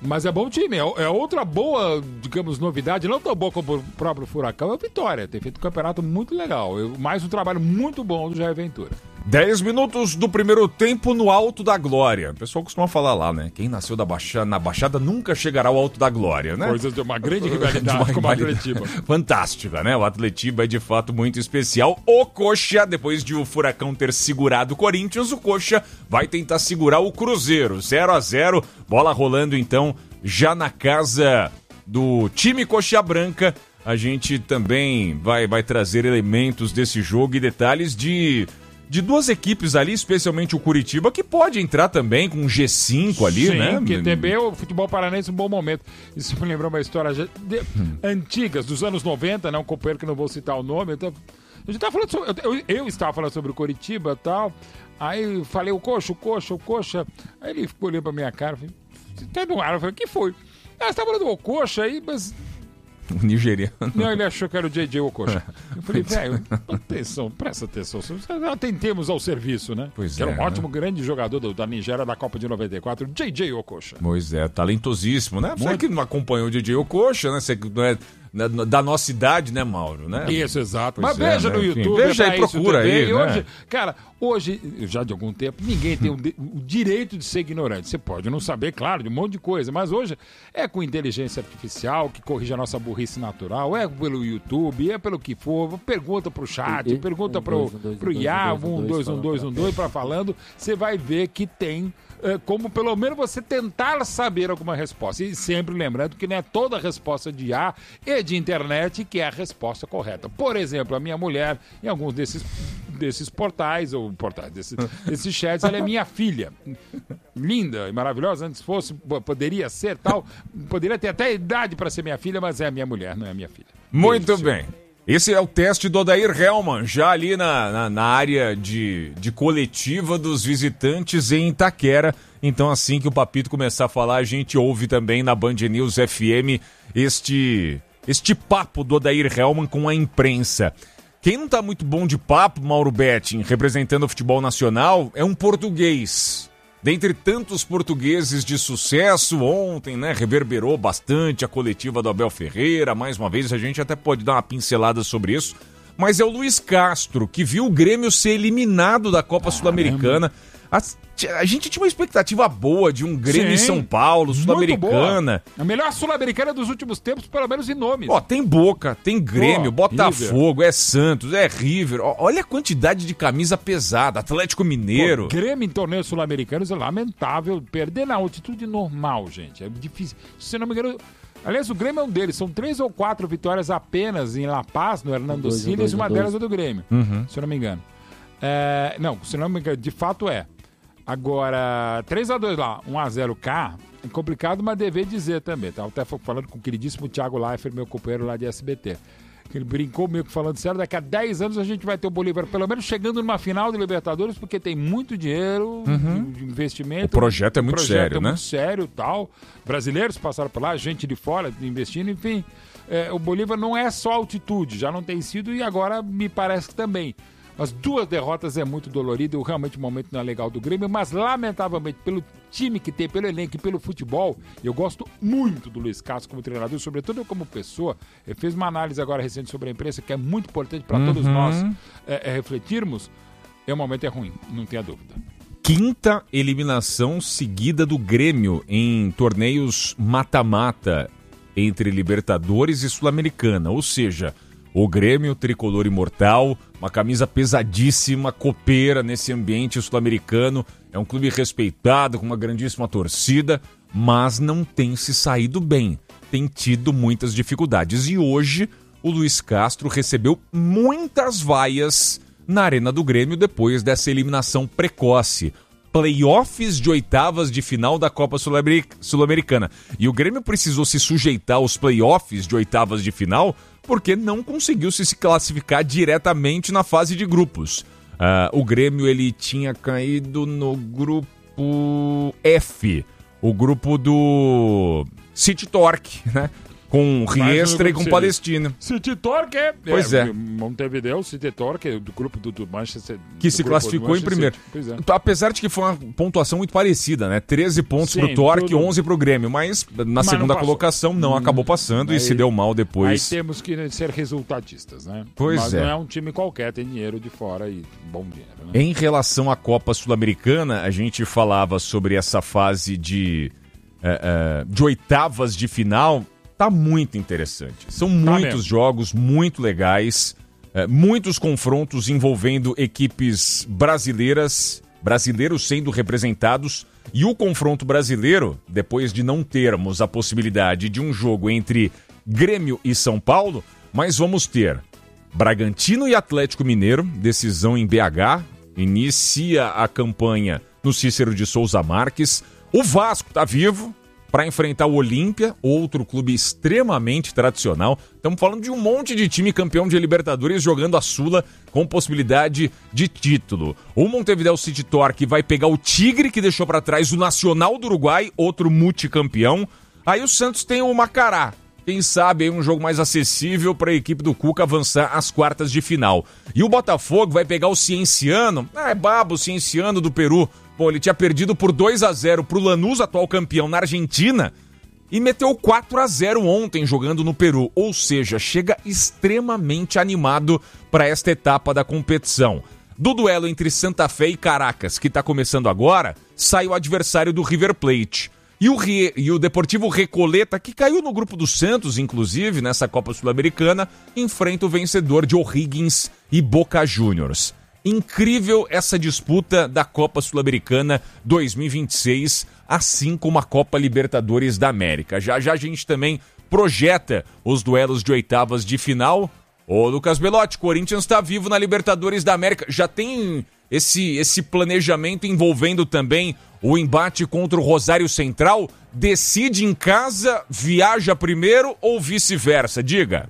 Mas é bom time, é, é outra boa, digamos, novidade, não tão boa como o próprio Furacão, é o Vitória. Tem feito um campeonato muito legal, eu, mais um trabalho muito bom do Jair Ventura. dez minutos do primeiro tempo no Alto da Glória. O pessoal costuma falar lá, né? Quem nasceu da Baixada, na Baixada nunca chegará ao Alto da Glória, né? Coisas de uma grande rivalidade uma com o Atletiba. Fantástica, né? O Atletiba é de fato muito especial. O Coxa, depois de o Furacão ter segurado o Corinthians, o Coxa vai tentar segurar o Cruzeiro. zero a zero, bola rolando então já na casa do time Coxa Branca. A gente também vai, vai trazer elementos desse jogo e detalhes de... de duas equipes ali, especialmente o Curitiba, que pode entrar também com um G cinco ali, Sim, né? que também o futebol paranaense é um bom momento. Isso me lembrou uma história de, hum. antigas, dos anos noventa, né? Um companheiro que não vou citar o nome. Eu, tava, a gente tava falando sobre, eu, eu estava falando sobre o Curitiba e tal. Aí falei, o Coxa, o Coxa, o Coxa. Aí ele ficou olhando pra minha cara. Falei, tá no ar. Eu falei, o que foi? Ah, você tá falando do Coxa aí, mas... O nigeriano. Não, ele achou que era o J J Okocha. Eu falei, velho, atenção, presta atenção. Atentemos ao serviço, né? Pois que é. era um né? ótimo, grande jogador do, da Nigéria da Copa de noventa e quatro, J J Okocha. Pois é, talentosíssimo, né? Você Muito. que não acompanhou o J J Okocha, né? Você que não é da nossa idade, né, Mauro? Né? Isso, exato. Pois Mas é, veja né? no Enfim, YouTube. veja é aí, pra isso procura também. aí, E hoje, né? cara, hoje, já de algum tempo, ninguém tem o, de- o direito de ser ignorante. Você pode não saber, claro, de um monte de coisa, mas hoje é com inteligência artificial que corrige a nossa burrice natural, é pelo YouTube, é pelo que for, pergunta pro chat, E- pergunta um, pro, dois, um, dois, pro um, dois, I A, um, dois, um, um, dois, um, dois, um, dois, pra falando, você vai ver que tem é, como pelo menos você tentar saber alguma resposta. E sempre lembrando que não é toda resposta de I A e de internet que é a resposta correta. Por exemplo, a minha mulher, em alguns desses, desses portais, ou portais, desses, desses chats, ela é minha filha. Linda e maravilhosa, antes fosse, poderia ser tal, poderia ter até idade para ser minha filha, mas é a minha mulher, não é a minha filha. Muito Beijo, bem. Esse é o teste do Odair Hellmann, já ali na, na, na área de, de coletiva dos visitantes em Itaquera. Então, assim que o Papito começar a falar, a gente ouve também na Band News F M este, este papo do Odair Hellmann com a imprensa. Quem não tá muito bom de papo, Mauro Betting, representando o futebol nacional, é um português. Dentre tantos portugueses de sucesso, ontem, né, reverberou bastante a coletiva do Abel Ferreira. Mais uma vez, a gente até pode dar uma pincelada sobre isso. Mas é o Luiz Castro, que viu o Grêmio ser eliminado da Copa Caramba. Sul-Americana. A, a gente tinha uma expectativa boa de um Grêmio em Sim, São Paulo, muito Sul-Americana. boa. A melhor Sul-Americana dos últimos tempos, pelo menos em nomes. Ó, tem Boca, tem Grêmio, Pô, Botafogo, é Santos, é River. Ó, olha a quantidade de camisa pesada. Atlético Mineiro. Pô, Grêmio em torneios sul-americanos é lamentável. Perder na altitude normal, gente. É difícil. Se não me engano... Aliás, o Grêmio é um deles. São três ou quatro vitórias apenas em La Paz, no Hernando dois, Siles, dois, e uma dois. delas é do Grêmio. Uhum. Se eu não me engano. É, não, se não me engano, de fato é. Agora, três a dois lá, um a zero cá, é complicado, mas dever dizer também. Tá? Eu até falando com o queridíssimo Thiago Leifert, meu companheiro lá de S B T. Que ele brincou meio que falando sério, daqui a dez anos a gente vai ter o Bolívar pelo menos chegando numa final de Libertadores, porque tem muito dinheiro Uhum. de investimento. O projeto é muito projeto sério, é né? muito sério, tal. Brasileiros passaram por lá, gente de fora investindo, enfim. É, o Bolívar não é só altitude, já não tem sido e agora me parece que também. As duas derrotas é muito dolorido, realmente o momento não é legal do Grêmio, mas lamentavelmente pelo time que tem, pelo elenco e pelo futebol, eu gosto muito do Luiz Castro como treinador, sobretudo como pessoa. Ele fez uma análise agora recente sobre a imprensa que é muito importante para Uhum. todos nós é, é, refletirmos. E o momento é ruim, não tenha dúvida. Quinta eliminação seguida do Grêmio em torneios mata-mata entre Libertadores e Sul-Americana. Ou seja, o Grêmio, tricolor imortal, uma camisa pesadíssima, copeira nesse ambiente sul-americano. É um clube respeitado, com uma grandíssima torcida, mas não tem se saído bem. Tem tido muitas dificuldades. E hoje o Luiz Castro recebeu muitas vaias na Arena do Grêmio depois dessa eliminação precoce. Playoffs de oitavas de final da Copa Sul-Americana. E o Grêmio precisou se sujeitar aos playoffs de oitavas de final porque não conseguiu se classificar diretamente na fase de grupos. Uh, o Grêmio ele tinha caído no grupo F, o grupo do City Torque, né? com Riestra e com Palestina. City Torque é... Pois é. é. Montevideo, City Torque, do grupo do, do Manchester... Que se classificou em primeiro. Pois é. Apesar de que foi uma pontuação muito parecida, né? treze pontos Sim, pro Torque, tudo... onze pro Grêmio. Mas na mas segunda não colocação não hum, acabou passando aí, e se deu mal depois. Aí temos que ser resultadistas, né? Pois mas é. não é um time qualquer, tem dinheiro de fora e bom dinheiro, né? Em relação à Copa Sul-Americana, a gente falava sobre essa fase de, uh, uh, de oitavas de final. Tá muito interessante. São muitos tá jogos muito legais, uh, muitos confrontos envolvendo equipes brasileiras, brasileiros sendo representados. E o confronto brasileiro, depois de não termos a possibilidade de um jogo entre Grêmio e São Paulo, mas vamos ter Bragantino e Atlético Mineiro, decisão em B H, inicia a campanha no Cícero de Souza Marques. O Vasco tá vivo para enfrentar o Olímpia, outro clube extremamente tradicional. Estamos falando de um monte de time campeão de Libertadores jogando a Sula com possibilidade de título. O Montevideo City Torque vai pegar o Tigre, que deixou para trás o Nacional do Uruguai, outro multicampeão. Aí o Santos tem o Macará. Quem sabe aí um jogo mais acessível para a equipe do Cuca avançar às quartas de final. E o Botafogo vai pegar o Cienciano. Ah, é babo, o Cienciano do Peru. Bom, ele tinha perdido por dois a zero pro Lanús, atual campeão na Argentina, e meteu quatro a zero ontem jogando no Peru. Ou seja, chega extremamente animado para esta etapa da competição. Do duelo entre Santa Fé e Caracas, que está começando agora, sai o adversário do River Plate. E o, Rie... e o Deportivo Recoleta, que caiu no grupo do Santos, inclusive, nessa Copa Sul-Americana, enfrenta o vencedor de O'Higgins e Boca Juniors. Incrível essa disputa da Copa Sul-Americana dois mil e vinte e seis, assim como a Copa Libertadores da América. Já já a gente também projeta os duelos de oitavas de final. Ô Lucas Belotti, Corinthians está vivo na Libertadores da América. Já tem esse, esse planejamento envolvendo também o embate contra o Rosário Central? Decide em casa, viaja primeiro ou vice-versa? Diga.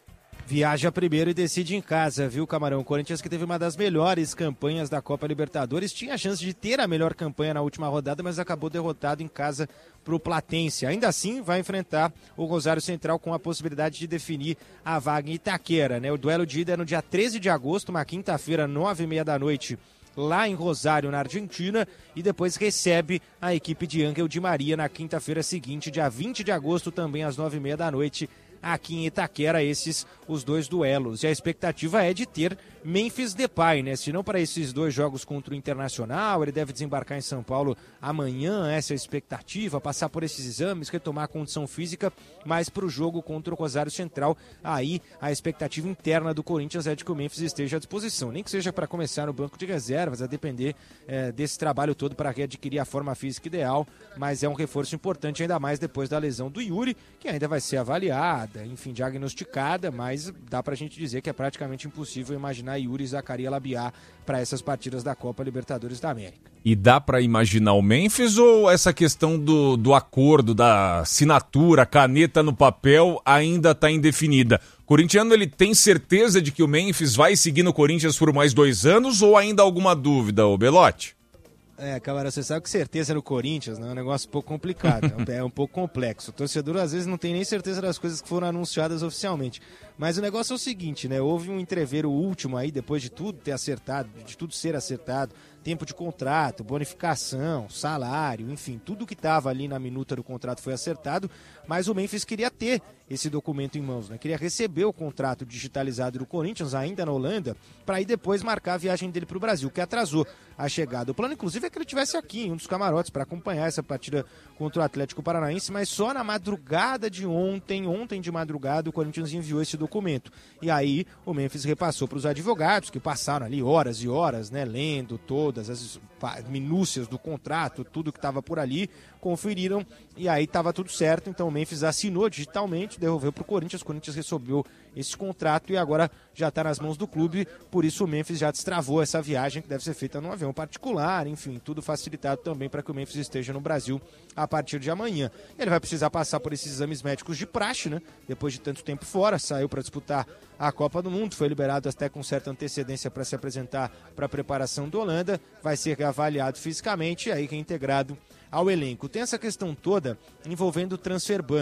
Viaja primeiro e decide em casa, viu, Camarão? O Corinthians, que teve uma das melhores campanhas da Copa Libertadores, tinha a chance de ter a melhor campanha na última rodada, mas acabou derrotado em casa para o Platense. Ainda assim, vai enfrentar o Rosário Central com a possibilidade de definir a vaga em Itaquera, né? O duelo de ida é no dia treze de agosto, uma quinta-feira, nove e meia da noite, lá em Rosário, na Argentina, e depois recebe a equipe de Ángel Di Maria na quinta-feira seguinte, dia vinte de agosto, também às nove e meia da noite, aqui em Itaquera, esses os dois duelos. E a expectativa é de ter Memphis Depay, né? Se não para esses dois jogos contra o Internacional, ele deve desembarcar em São Paulo amanhã, essa é a expectativa, passar por esses exames, retomar a condição física, mas para o jogo contra o Rosário Central, aí a expectativa interna do Corinthians é de que o Memphis esteja à disposição, nem que seja para começar no banco de reservas, a depender é, desse trabalho todo para readquirir a forma física ideal, mas é um reforço importante, ainda mais depois da lesão do Yuri, que ainda vai ser avaliada, enfim, diagnosticada, mas dá pra gente dizer que é praticamente impossível imaginar Yuri e Zacaria Labiá para essas partidas da Copa Libertadores da América. E dá pra imaginar o Memphis ou essa questão do, do acordo, da assinatura, caneta no papel ainda tá indefinida? O corintiano, ele tem certeza de que o Memphis vai seguir no Corinthians por mais dois anos ou ainda há alguma dúvida, ô Belotti? É, Câmara, você sabe que certeza no Corinthians, né, é um negócio um pouco complicado, é um pouco complexo. O torcedor às vezes não tem nem certeza das coisas que foram anunciadas oficialmente. Mas o negócio é o seguinte, né? Houve um entreveiro último aí, depois de tudo ter acertado, de tudo ser acertado, tempo de contrato, bonificação, salário, enfim, tudo que estava ali na minuta do contrato foi acertado, mas o Memphis queria ter esse documento em mãos, né? Queria receber o contrato digitalizado do Corinthians, ainda na Holanda, para aí depois marcar a viagem dele para o Brasil, que atrasou a chegada. O plano, inclusive, é que ele estivesse aqui, em um dos camarotes, para acompanhar essa partida contra o Atlético Paranaense, mas só na madrugada de ontem, ontem de madrugada, o Corinthians enviou esse documento. E aí o Memphis repassou para os advogados, que passaram ali horas e horas, né, lendo todas as minúcias do contrato, tudo que estava por ali, conferiram e aí estava tudo certo. Então o Memphis assinou digitalmente, devolveu para o Corinthians, o Corinthians recebeu esse contrato e agora já está nas mãos do clube, por isso o Memphis já destravou essa viagem que deve ser feita num avião particular, enfim, tudo facilitado também para que o Memphis esteja no Brasil a partir de amanhã. Ele vai precisar passar por esses exames médicos de praxe, né? Depois de tanto tempo fora, saiu para disputar a Copa do Mundo, foi liberado até com certa antecedência para se apresentar para a preparação do Holanda, vai ser avaliado fisicamente e aí reintegrado ao elenco. Tem essa questão toda envolvendo o transfer ban, né?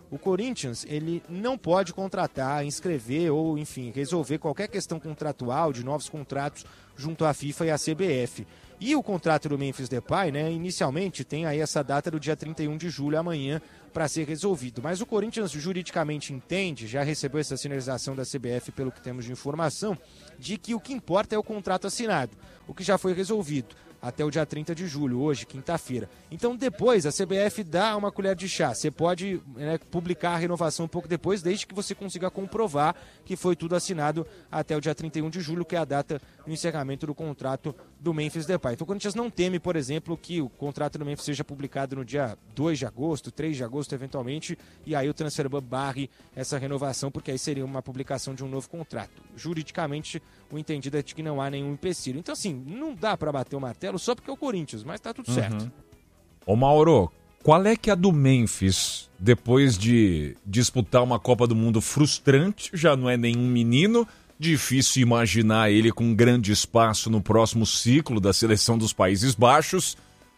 O Corinthians, ele não pode contratar, inscrever ou, enfim, resolver qualquer questão contratual de novos contratos junto à FIFA e à C B F. E o contrato do Memphis Depay, né, inicialmente tem aí essa data do dia trinta e um de julho, amanhã, para ser resolvido. Mas o Corinthians juridicamente entende, já recebeu essa sinalização da C B F, pelo que temos de informação, de que o que importa é o contrato assinado, o que já foi resolvido até o dia trinta de julho, hoje, quinta-feira. Então, depois, a C B F dá uma colher de chá. Você pode, né, publicar a renovação um pouco depois, desde que você consiga comprovar que foi tudo assinado até o dia trinta e um de julho, que é a data do encerramento do contrato do Memphis Depay. Então, o Corinthians não teme, por exemplo, que o contrato do Memphis seja publicado no dia dois de agosto, três de agosto, eventualmente, e aí o Transferban barre essa renovação, porque aí seria uma publicação de um novo contrato. Juridicamente, o entendido é de que não há nenhum empecilho. Então, assim, não dá para bater o martelo só porque é o Corinthians, mas tá tudo uhum. certo. Ô Mauro, qual é que é a do Memphis, depois de disputar uma Copa do Mundo frustrante, já não é nenhum menino, difícil imaginar ele com grande espaço no próximo ciclo da seleção dos Países Baixos.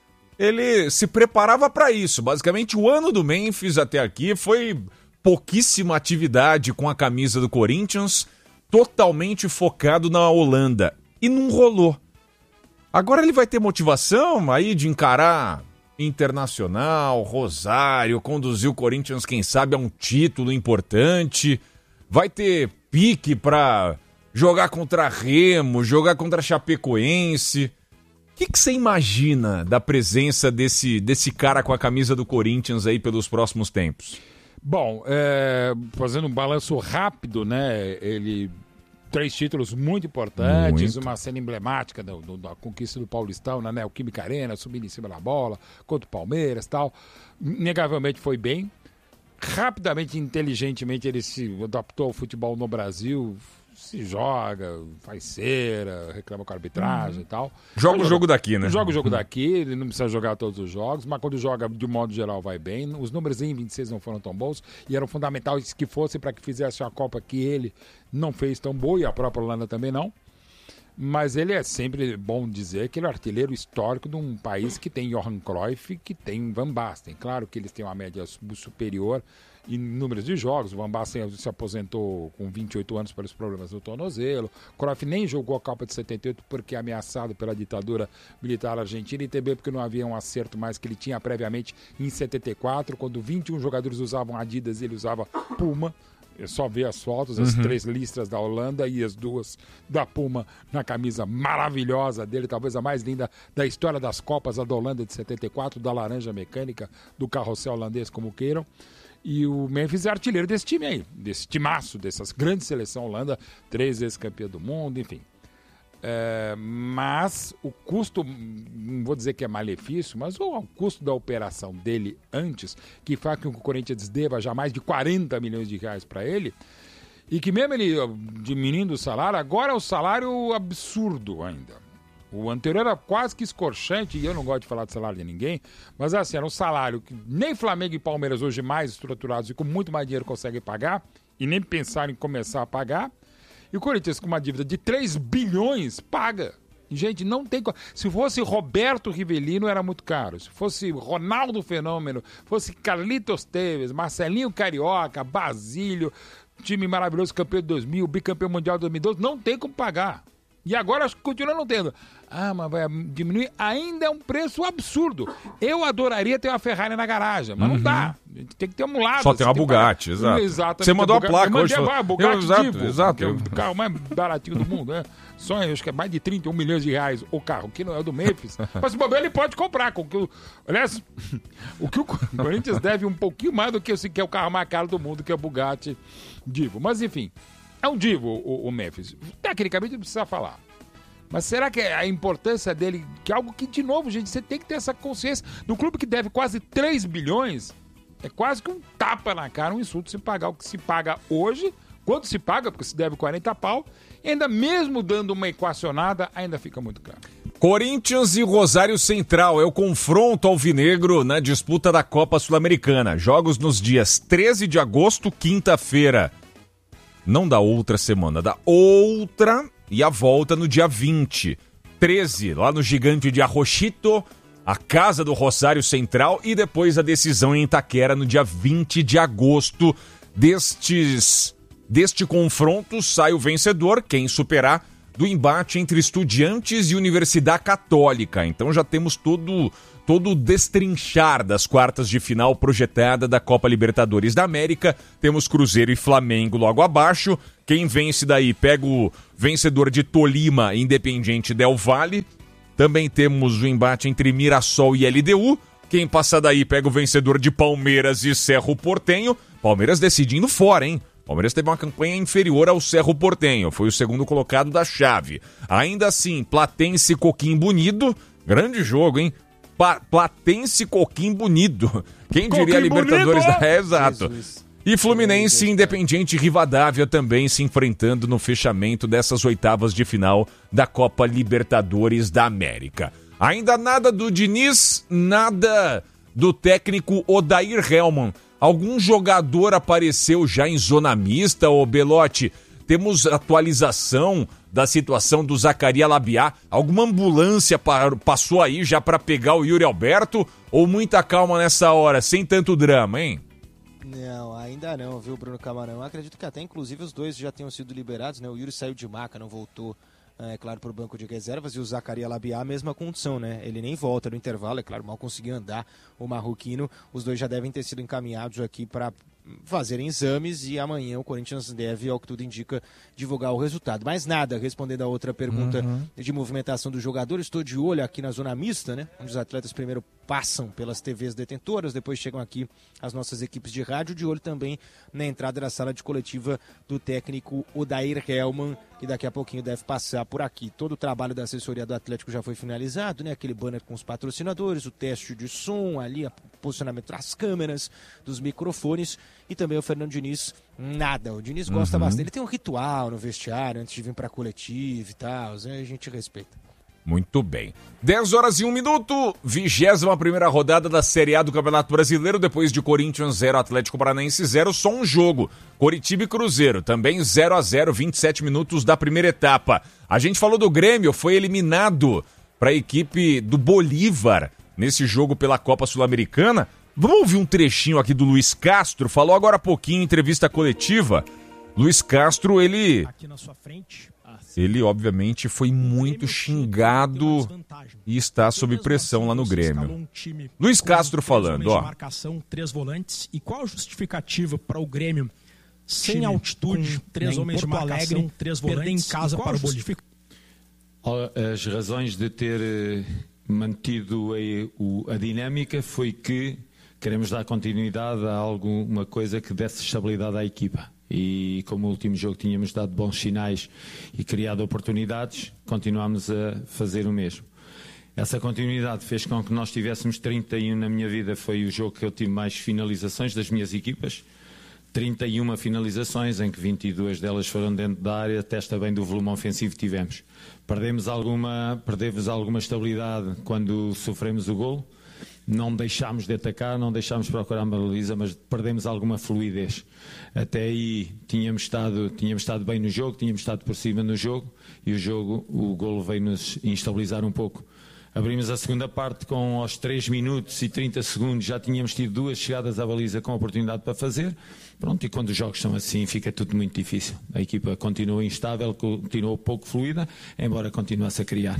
Ele se preparava para isso, basicamente o ano do Memphis até aqui foi pouquíssima atividade com a camisa do Corinthians, totalmente focado na Holanda, e não rolou. Agora ele vai ter motivação aí de encarar Internacional, Rosário, conduzir o Corinthians, quem sabe, a um título importante. Vai ter pique para jogar contra Remo, jogar contra Chapecoense. O que, que você imagina da presença desse, desse cara com a camisa do Corinthians aí pelos próximos tempos? Bom, é, fazendo um balanço rápido, né? Ele... Três títulos muito importantes, muito. Uma cena emblemática da, da conquista do Paulistão na Neoquímica Arena, subindo em cima da bola, contra o Palmeiras e tal. Negavelmente foi bem. Rapidamente, inteligentemente, ele se adaptou ao futebol no Brasil, se joga, faz cera, reclama com a arbitragem uhum. e tal. Joga o jogo daqui, né? Joga o jogo daqui, ele não precisa jogar todos os jogos, mas quando joga, de modo geral, vai bem. Os números em vinte e seis não foram tão bons e eram fundamentais que fossem para que fizesse a Copa que ele não fez tão boa, e a própria Holanda também não. Mas ele é sempre bom dizer que ele é artilheiro histórico de um país que tem Johan Cruyff, que tem Van Basten. Claro que eles têm uma média superior em números de jogos. O Van Basten se aposentou com vinte e oito anos pelos problemas do tornozelo. Cruyff nem jogou a Copa de setenta e oito porque é ameaçado pela ditadura militar argentina, e também porque não havia um acerto mais que ele tinha previamente em setenta e quatro, quando vinte e um jogadores usavam Adidas e ele usava Puma. É só ver as fotos, as uhum. três listras da Holanda e as duas da Puma na camisa maravilhosa dele, talvez a mais linda da história das Copas, a da Holanda de setenta e quatro, da laranja mecânica, do carrossel holandês, como queiram. E o Memphis é artilheiro desse time aí, desse timaço, dessas grandes seleções Holanda, três vezes campeã do mundo, enfim. É, mas o custo, não vou dizer que é malefício, mas o, o custo da operação dele antes, que faz com que o Corinthians deva já mais de quarenta milhões de reais para ele, e que mesmo ele diminuindo o salário, agora é um salário absurdo ainda. O anterior era quase que escorchante, e eu não gosto de falar de salário de ninguém, mas assim, era um salário que nem Flamengo e Palmeiras, hoje mais estruturados e com muito mais dinheiro, conseguem pagar, e nem pensar em começar a pagar. E o Corinthians, com uma dívida de três bilhões, paga. Gente, não tem... Se fosse Roberto Rivelino, era muito caro. Se fosse Ronaldo Fenômeno, fosse Carlitos Teves, Marcelinho Carioca, Basílio, time maravilhoso, campeão de dois mil, bicampeão mundial de dois mil e doze, não tem como pagar. E agora continua não tendo. Ah, mas vai diminuir. Ainda é um preço absurdo. Eu adoraria ter uma Ferrari na garagem, mas uhum. não dá. Tem que ter um lado. Só tem uma Bugatti, que... exato. Exatamente. Você mandou a placa eu hoje. Mandei a Bugatti, eu, exato, Divo, exato. Que é o carro mais baratinho do mundo, né? Só, acho que é mais de trinta e um milhões de reais o carro, que não é o do Memphis. Mas se bobear, ele pode comprar. Com que o... Aliás, o que o Corinthians deve um pouquinho mais do que, que é o carro mais caro do mundo, que é o Bugatti Divo. Mas, enfim, é um Divo o, o Memphis. Tecnicamente, não precisa falar. Mas será que a importância dele, que é algo que, de novo, gente, você tem que ter essa consciência. No clube que deve quase três bilhões, é quase que um tapa na cara, um insulto se pagar o que se paga hoje, quanto se paga, porque se deve quarenta pau, e ainda mesmo dando uma equacionada, ainda fica muito caro. Corinthians e Rosário Central é o confronto alvinegro na disputa da Copa Sul-Americana. Jogos nos dias treze de agosto, quinta-feira. Não da outra semana, da outra... E a volta no dia vinte. treze, lá no Gigante de Arrochito. a casa do Rosário Central e depois a decisão em Itaquera no dia vinte de agosto. Destes, deste confronto sai o vencedor, quem superar, do embate entre Estudiantes e Universidade Católica. Então já temos todo, todo o destrinchar das quartas de final projetada da Copa Libertadores da América. Temos Cruzeiro e Flamengo logo abaixo. Quem vence daí pega o vencedor de Tolima, Independiente Del Valle. Também temos o embate entre Mirassol e L D U. Quem passa daí pega o vencedor de Palmeiras e Cerro Porteño. Palmeiras decidindo fora, hein? Palmeiras teve uma campanha inferior ao Cerro Porteño. Foi o segundo colocado da chave. Ainda assim, Platense e Coquimbo Unido. Grande jogo, hein? Pa- Platense e Coquimbo Unido. Quem diria Coquimbo Libertadores Unido! da... É, exato. Jesus. E Fluminense e Independiente Rivadavia também se enfrentando no fechamento dessas oitavas de final da Copa Libertadores da América. Ainda nada do Diniz, nada do técnico Odair Hellmann. Algum jogador apareceu já em zona mista, ô Belotti? Temos atualização da situação do Zacarias Labiá? Alguma ambulância par- passou aí já para pegar o Yuri Alberto? Ou muita calma nessa hora, sem tanto drama, hein? Não, ainda não, viu, Bruno Camarão? Eu acredito que até, inclusive, os dois já tenham sido liberados, né? O Yuri saiu de maca, não voltou, é claro, para o banco de reservas, e o Zacarias Labiá, a mesma condição, né? Ele nem volta no intervalo, é claro, mal conseguiu andar o marroquino. Os dois já devem ter sido encaminhados aqui para fazerem exames e amanhã o Corinthians deve, ao que tudo indica, divulgar o resultado. Mas nada, respondendo a outra pergunta uhum. de movimentação do jogador, estou de olho aqui na zona mista, né? Onde os atletas primeiro passam pelas T Vs detentoras, depois chegam aqui as nossas equipes de rádio, de olho também na entrada da sala de coletiva do técnico Odair Hellmann, que daqui a pouquinho deve passar por aqui. Todo o trabalho da assessoria do Atlético já foi finalizado, né? Aquele banner com os patrocinadores, o teste de som, ali, o posicionamento das câmeras, dos microfones, e também o Fernando Diniz, nada. O Diniz gosta uhum. bastante. Ele tem um ritual no vestiário antes de vir para a coletiva e tal, né? A gente respeita. Muito bem. dez horas e um minuto, vigésima primeira rodada da Série A do Campeonato Brasileiro, depois de Corinthians zero, Atlético Paranaense zero, só um jogo. Coritiba e Cruzeiro, também zero a zero, vinte e sete minutos da primeira etapa. A gente falou do Grêmio, foi eliminado para a equipe do Bolívar nesse jogo pela Copa Sul-Americana. Vamos ouvir um trechinho aqui do Luiz Castro, falou agora há pouquinho em entrevista coletiva. Luiz Castro, ele... Aqui na sua frente... Ele, obviamente, foi muito xingado e está sob pressão lá no Grêmio. Luiz Castro falando, ó. Marcação, três volantes. E qual a justificativa para o Grêmio, sem altitude, três homens de marcação, três volantes, perder em casa para o Bolívar? As razões de ter mantido a, a dinâmica foi que queremos dar continuidade a alguma coisa que desse estabilidade à equipa. E como o último jogo tínhamos dado bons sinais e criado oportunidades, continuamos a fazer o mesmo. Essa continuidade fez com que nós tivéssemos trinta e um, na minha vida foi o jogo que eu tive mais finalizações das minhas equipas, trinta e uma finalizações, em que vinte e duas delas foram dentro da área, testa bem do volume ofensivo que tivemos. Perdemos alguma, perdemos alguma estabilidade quando sofremos o golo, não deixámos de atacar, não deixámos de procurar uma baliza, mas perdemos alguma fluidez. Até aí tínhamos estado, tínhamos estado bem no jogo, tínhamos estado por cima no jogo, e o jogo, o golo veio-nos instabilizar um pouco. Abrimos a segunda parte com aos três minutos e trinta segundos, já tínhamos tido duas chegadas à baliza com oportunidade para fazer. Pronto, e quando os jogos são assim fica tudo muito difícil. A equipa continua instável, continua pouco fluida, embora continuasse a criar.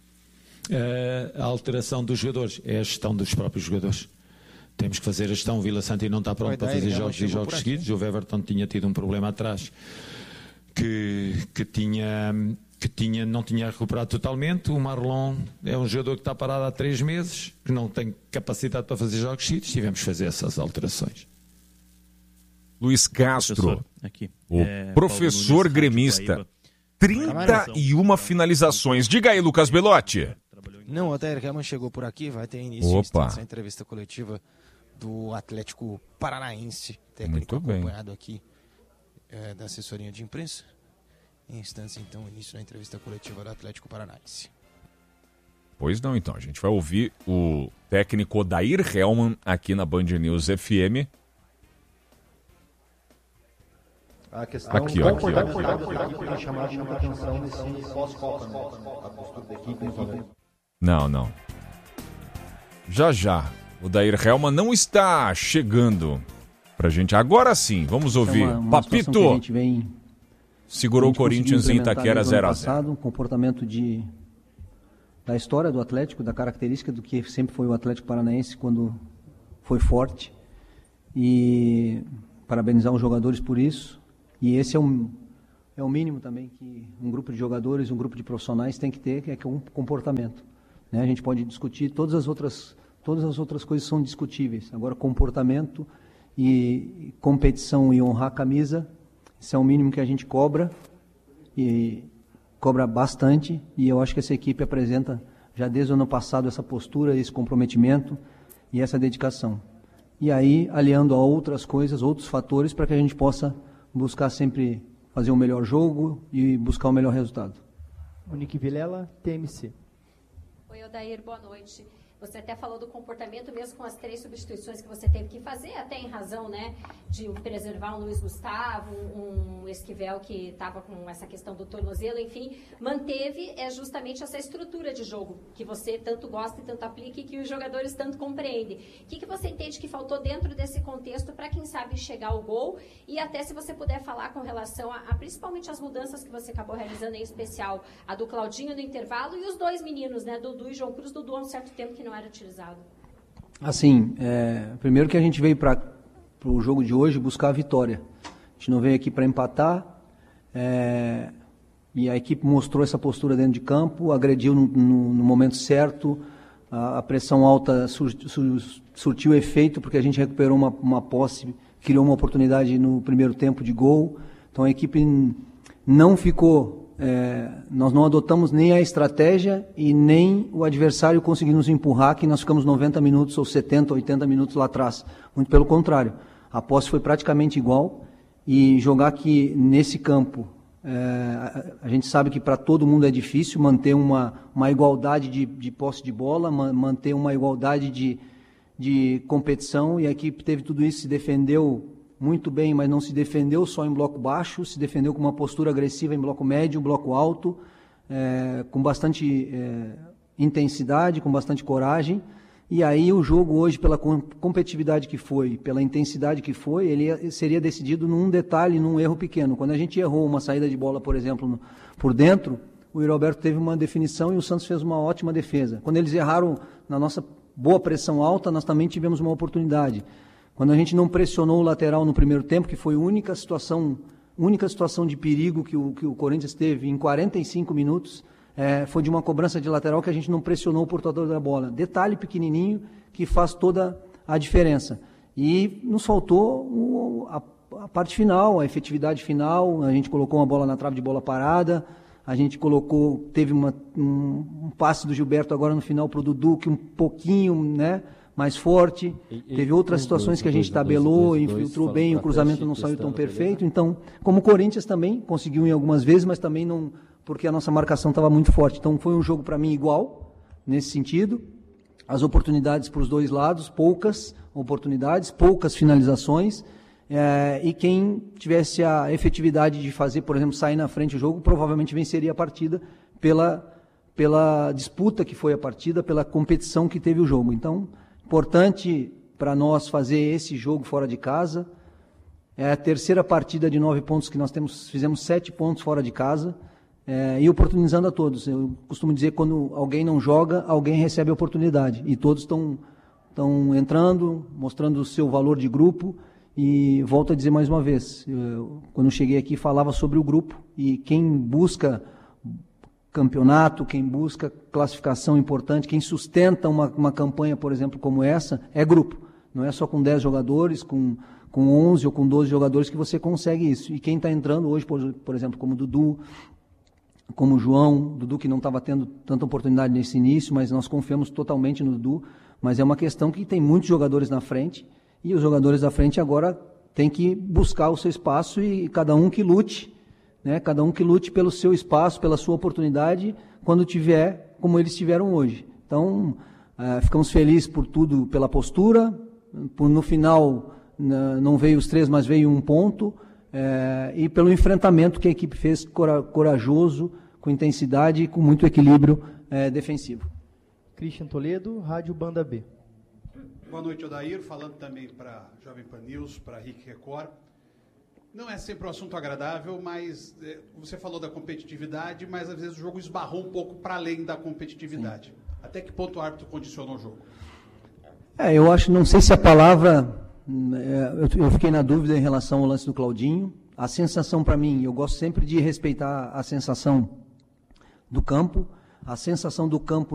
A alteração dos jogadores é a gestão dos próprios jogadores. Temos que fazer a gestão. O Vila Santa não está pronto para fazer jogos e jogos seguidos. O Everton tinha tido um problema atrás que, que, tinha, que tinha, não tinha recuperado totalmente. O Marlon é um jogador que está parado há três meses, que não tem capacidade para fazer jogos seguidos. Tivemos que fazer essas alterações. Luiz Castro, aqui. o é, professor Nunes, gremista, trinta e uma finalizações. Diga aí, Lucas Belotti. Não, o Odair Hellmann chegou por aqui, vai ter início essa entrevista coletiva do Atlético Paranaense, técnico Muito acompanhado bem. aqui é, da assessoria de imprensa. Em instantes, então, início da entrevista coletiva do Atlético Paranaense. Pois não, então, a gente vai ouvir o técnico Odair Hellmann aqui na Band News F M. A questão aqui, ó, aqui, ó. Tem chamado muita atenção nesse pós-Copa, né? A postura da equipe. Não, não. já já. O Dair Helman não está chegando pra gente. Agora sim, vamos ouvir. É uma, uma Papito que a gente vem, segurou a gente o Corinthians em Itaquera zero a zero. Um comportamento de, da história do Atlético, da característica do que sempre foi o Atlético Paranaense quando foi forte. E parabenizar os jogadores por isso. E esse é um, é o mínimo também que um grupo de jogadores, um grupo de profissionais tem que ter, que é um comportamento. Né? A gente pode discutir todas as outras... Todas as outras coisas são discutíveis. Agora, comportamento e competição e honrar a camisa, isso é o mínimo que a gente cobra, e cobra bastante, e eu acho que essa equipe apresenta, já desde o ano passado, essa postura, esse comprometimento e essa dedicação. E aí, aliando a outras coisas, outros fatores, para que a gente possa buscar sempre fazer um melhor jogo e buscar o melhor resultado. Monique Vilela, T M C. Oi, Odair, boa noite. Você até falou do comportamento, mesmo com as três substituições que você teve que fazer, até em razão, né, de preservar um Luiz Gustavo, um, um Esquivel que estava com essa questão do tornozelo, enfim, manteve é, justamente essa estrutura de jogo que você tanto gosta e tanto aplica e que os jogadores tanto compreendem. O que, que você entende que faltou dentro desse contexto para, quem sabe, chegar ao gol? E até se você puder falar com relação a, a principalmente as mudanças que você acabou realizando, em especial a do Claudinho no intervalo e os dois meninos, né, Dudu e João Cruz. Dudu há um certo tempo que não era utilizado. Assim, é, primeiro que a gente veio para o jogo de hoje buscar a vitória. A gente não veio aqui para empatar, é, e a equipe mostrou essa postura dentro de campo, agrediu no, no, no momento certo, a, a pressão alta sur, sur, surtiu efeito, porque a gente recuperou uma, uma posse, criou uma oportunidade no primeiro tempo de gol. Então a equipe não ficou... É, nós não adotamos nem a estratégia e nem o adversário conseguiu nos empurrar, que nós ficamos noventa minutos ou setenta, oitenta minutos lá atrás. Muito pelo contrário. A posse foi praticamente igual, e jogar aqui nesse campo, é, a, a gente sabe que para todo mundo é difícil manter uma, uma igualdade de, de posse de bola, man, manter uma igualdade de, de competição, e a equipe teve tudo isso, se defendeu muito bem, mas não se defendeu só em bloco baixo, se defendeu com uma postura agressiva em bloco médio, bloco alto, é, com bastante é, intensidade, com bastante coragem. E aí o jogo hoje, pela competitividade que foi, pela intensidade que foi, ele seria decidido num detalhe, num erro pequeno. Quando a gente errou uma saída de bola, por exemplo, no, por dentro, o Yuri Alberto teve uma definição e o Santos fez uma ótima defesa. Quando eles erraram na nossa boa pressão alta, nós também tivemos uma oportunidade. Quando a gente não pressionou o lateral no primeiro tempo, que foi a única situação, única situação de perigo que o, que o Corinthians teve em quarenta e cinco minutos, é, foi de uma cobrança de lateral que a gente não pressionou o portador da bola. Detalhe pequenininho que faz toda a diferença. E nos faltou o, a, a parte final, a efetividade final. A gente colocou uma bola na trave de bola parada, a gente colocou, teve uma, um, um passe do Gilberto agora no final para o Dudu, que um pouquinho, né, mais forte. E, teve outras situações dois, que a gente dois, tabelou, dois, dois, infiltrou bem, o cruzamento não saiu tão perfeito. Então, como o Corinthians também conseguiu em algumas vezes, mas também não, porque a nossa marcação estava muito forte. Então, foi um jogo para mim igual, nesse sentido. As oportunidades para os dois lados, poucas oportunidades, poucas finalizações. É, e quem tivesse a efetividade de fazer, por exemplo, sair na frente do jogo, provavelmente venceria a partida pela, pela disputa que foi a partida, pela competição que teve o jogo. Então, importante para nós fazer esse jogo fora de casa. É a terceira partida de nove pontos que nós temos, fizemos sete pontos fora de casa, é, e oportunizando a todos. Eu costumo dizer que quando alguém não joga, alguém recebe a oportunidade. E todos estão estão entrando, mostrando o seu valor de grupo. E volto a dizer mais uma vez, eu, quando eu cheguei aqui falava sobre o grupo, e quem busca campeonato, quem busca classificação importante, quem sustenta uma, uma campanha, por exemplo, como essa, é grupo. Não é só com dez jogadores, com, com onze ou com doze jogadores que você consegue isso. E quem está entrando hoje, por, por exemplo, como o Dudu, como o João, Dudu que não estava tendo tanta oportunidade nesse início, mas nós confiamos totalmente no Dudu, mas é uma questão que tem muitos jogadores na frente, e os jogadores da frente agora têm que buscar o seu espaço, e cada um que lute, né? Cada um que lute pelo seu espaço, pela sua oportunidade, quando tiver, como eles tiveram hoje. Então, uh, ficamos felizes por tudo, pela postura, por, no final uh, não veio os três, mas veio um ponto, uh, e pelo enfrentamento que a equipe fez, cora, corajoso, com intensidade e com muito equilíbrio uh, defensivo. Christian Toledo, Rádio Banda B. Boa noite, Odair. Falando também para Jovem Pan News, para R I C Record. Não é sempre um assunto agradável, mas é, você falou da competitividade, mas às vezes o jogo esbarrou um pouco para além da competitividade. Sim. Até que ponto o árbitro condicionou o jogo? É, eu acho, não sei se a palavra, é, eu, eu fiquei na dúvida em relação ao lance do Claudinho. A sensação para mim, eu gosto sempre de respeitar a sensação do campo. A sensação do campo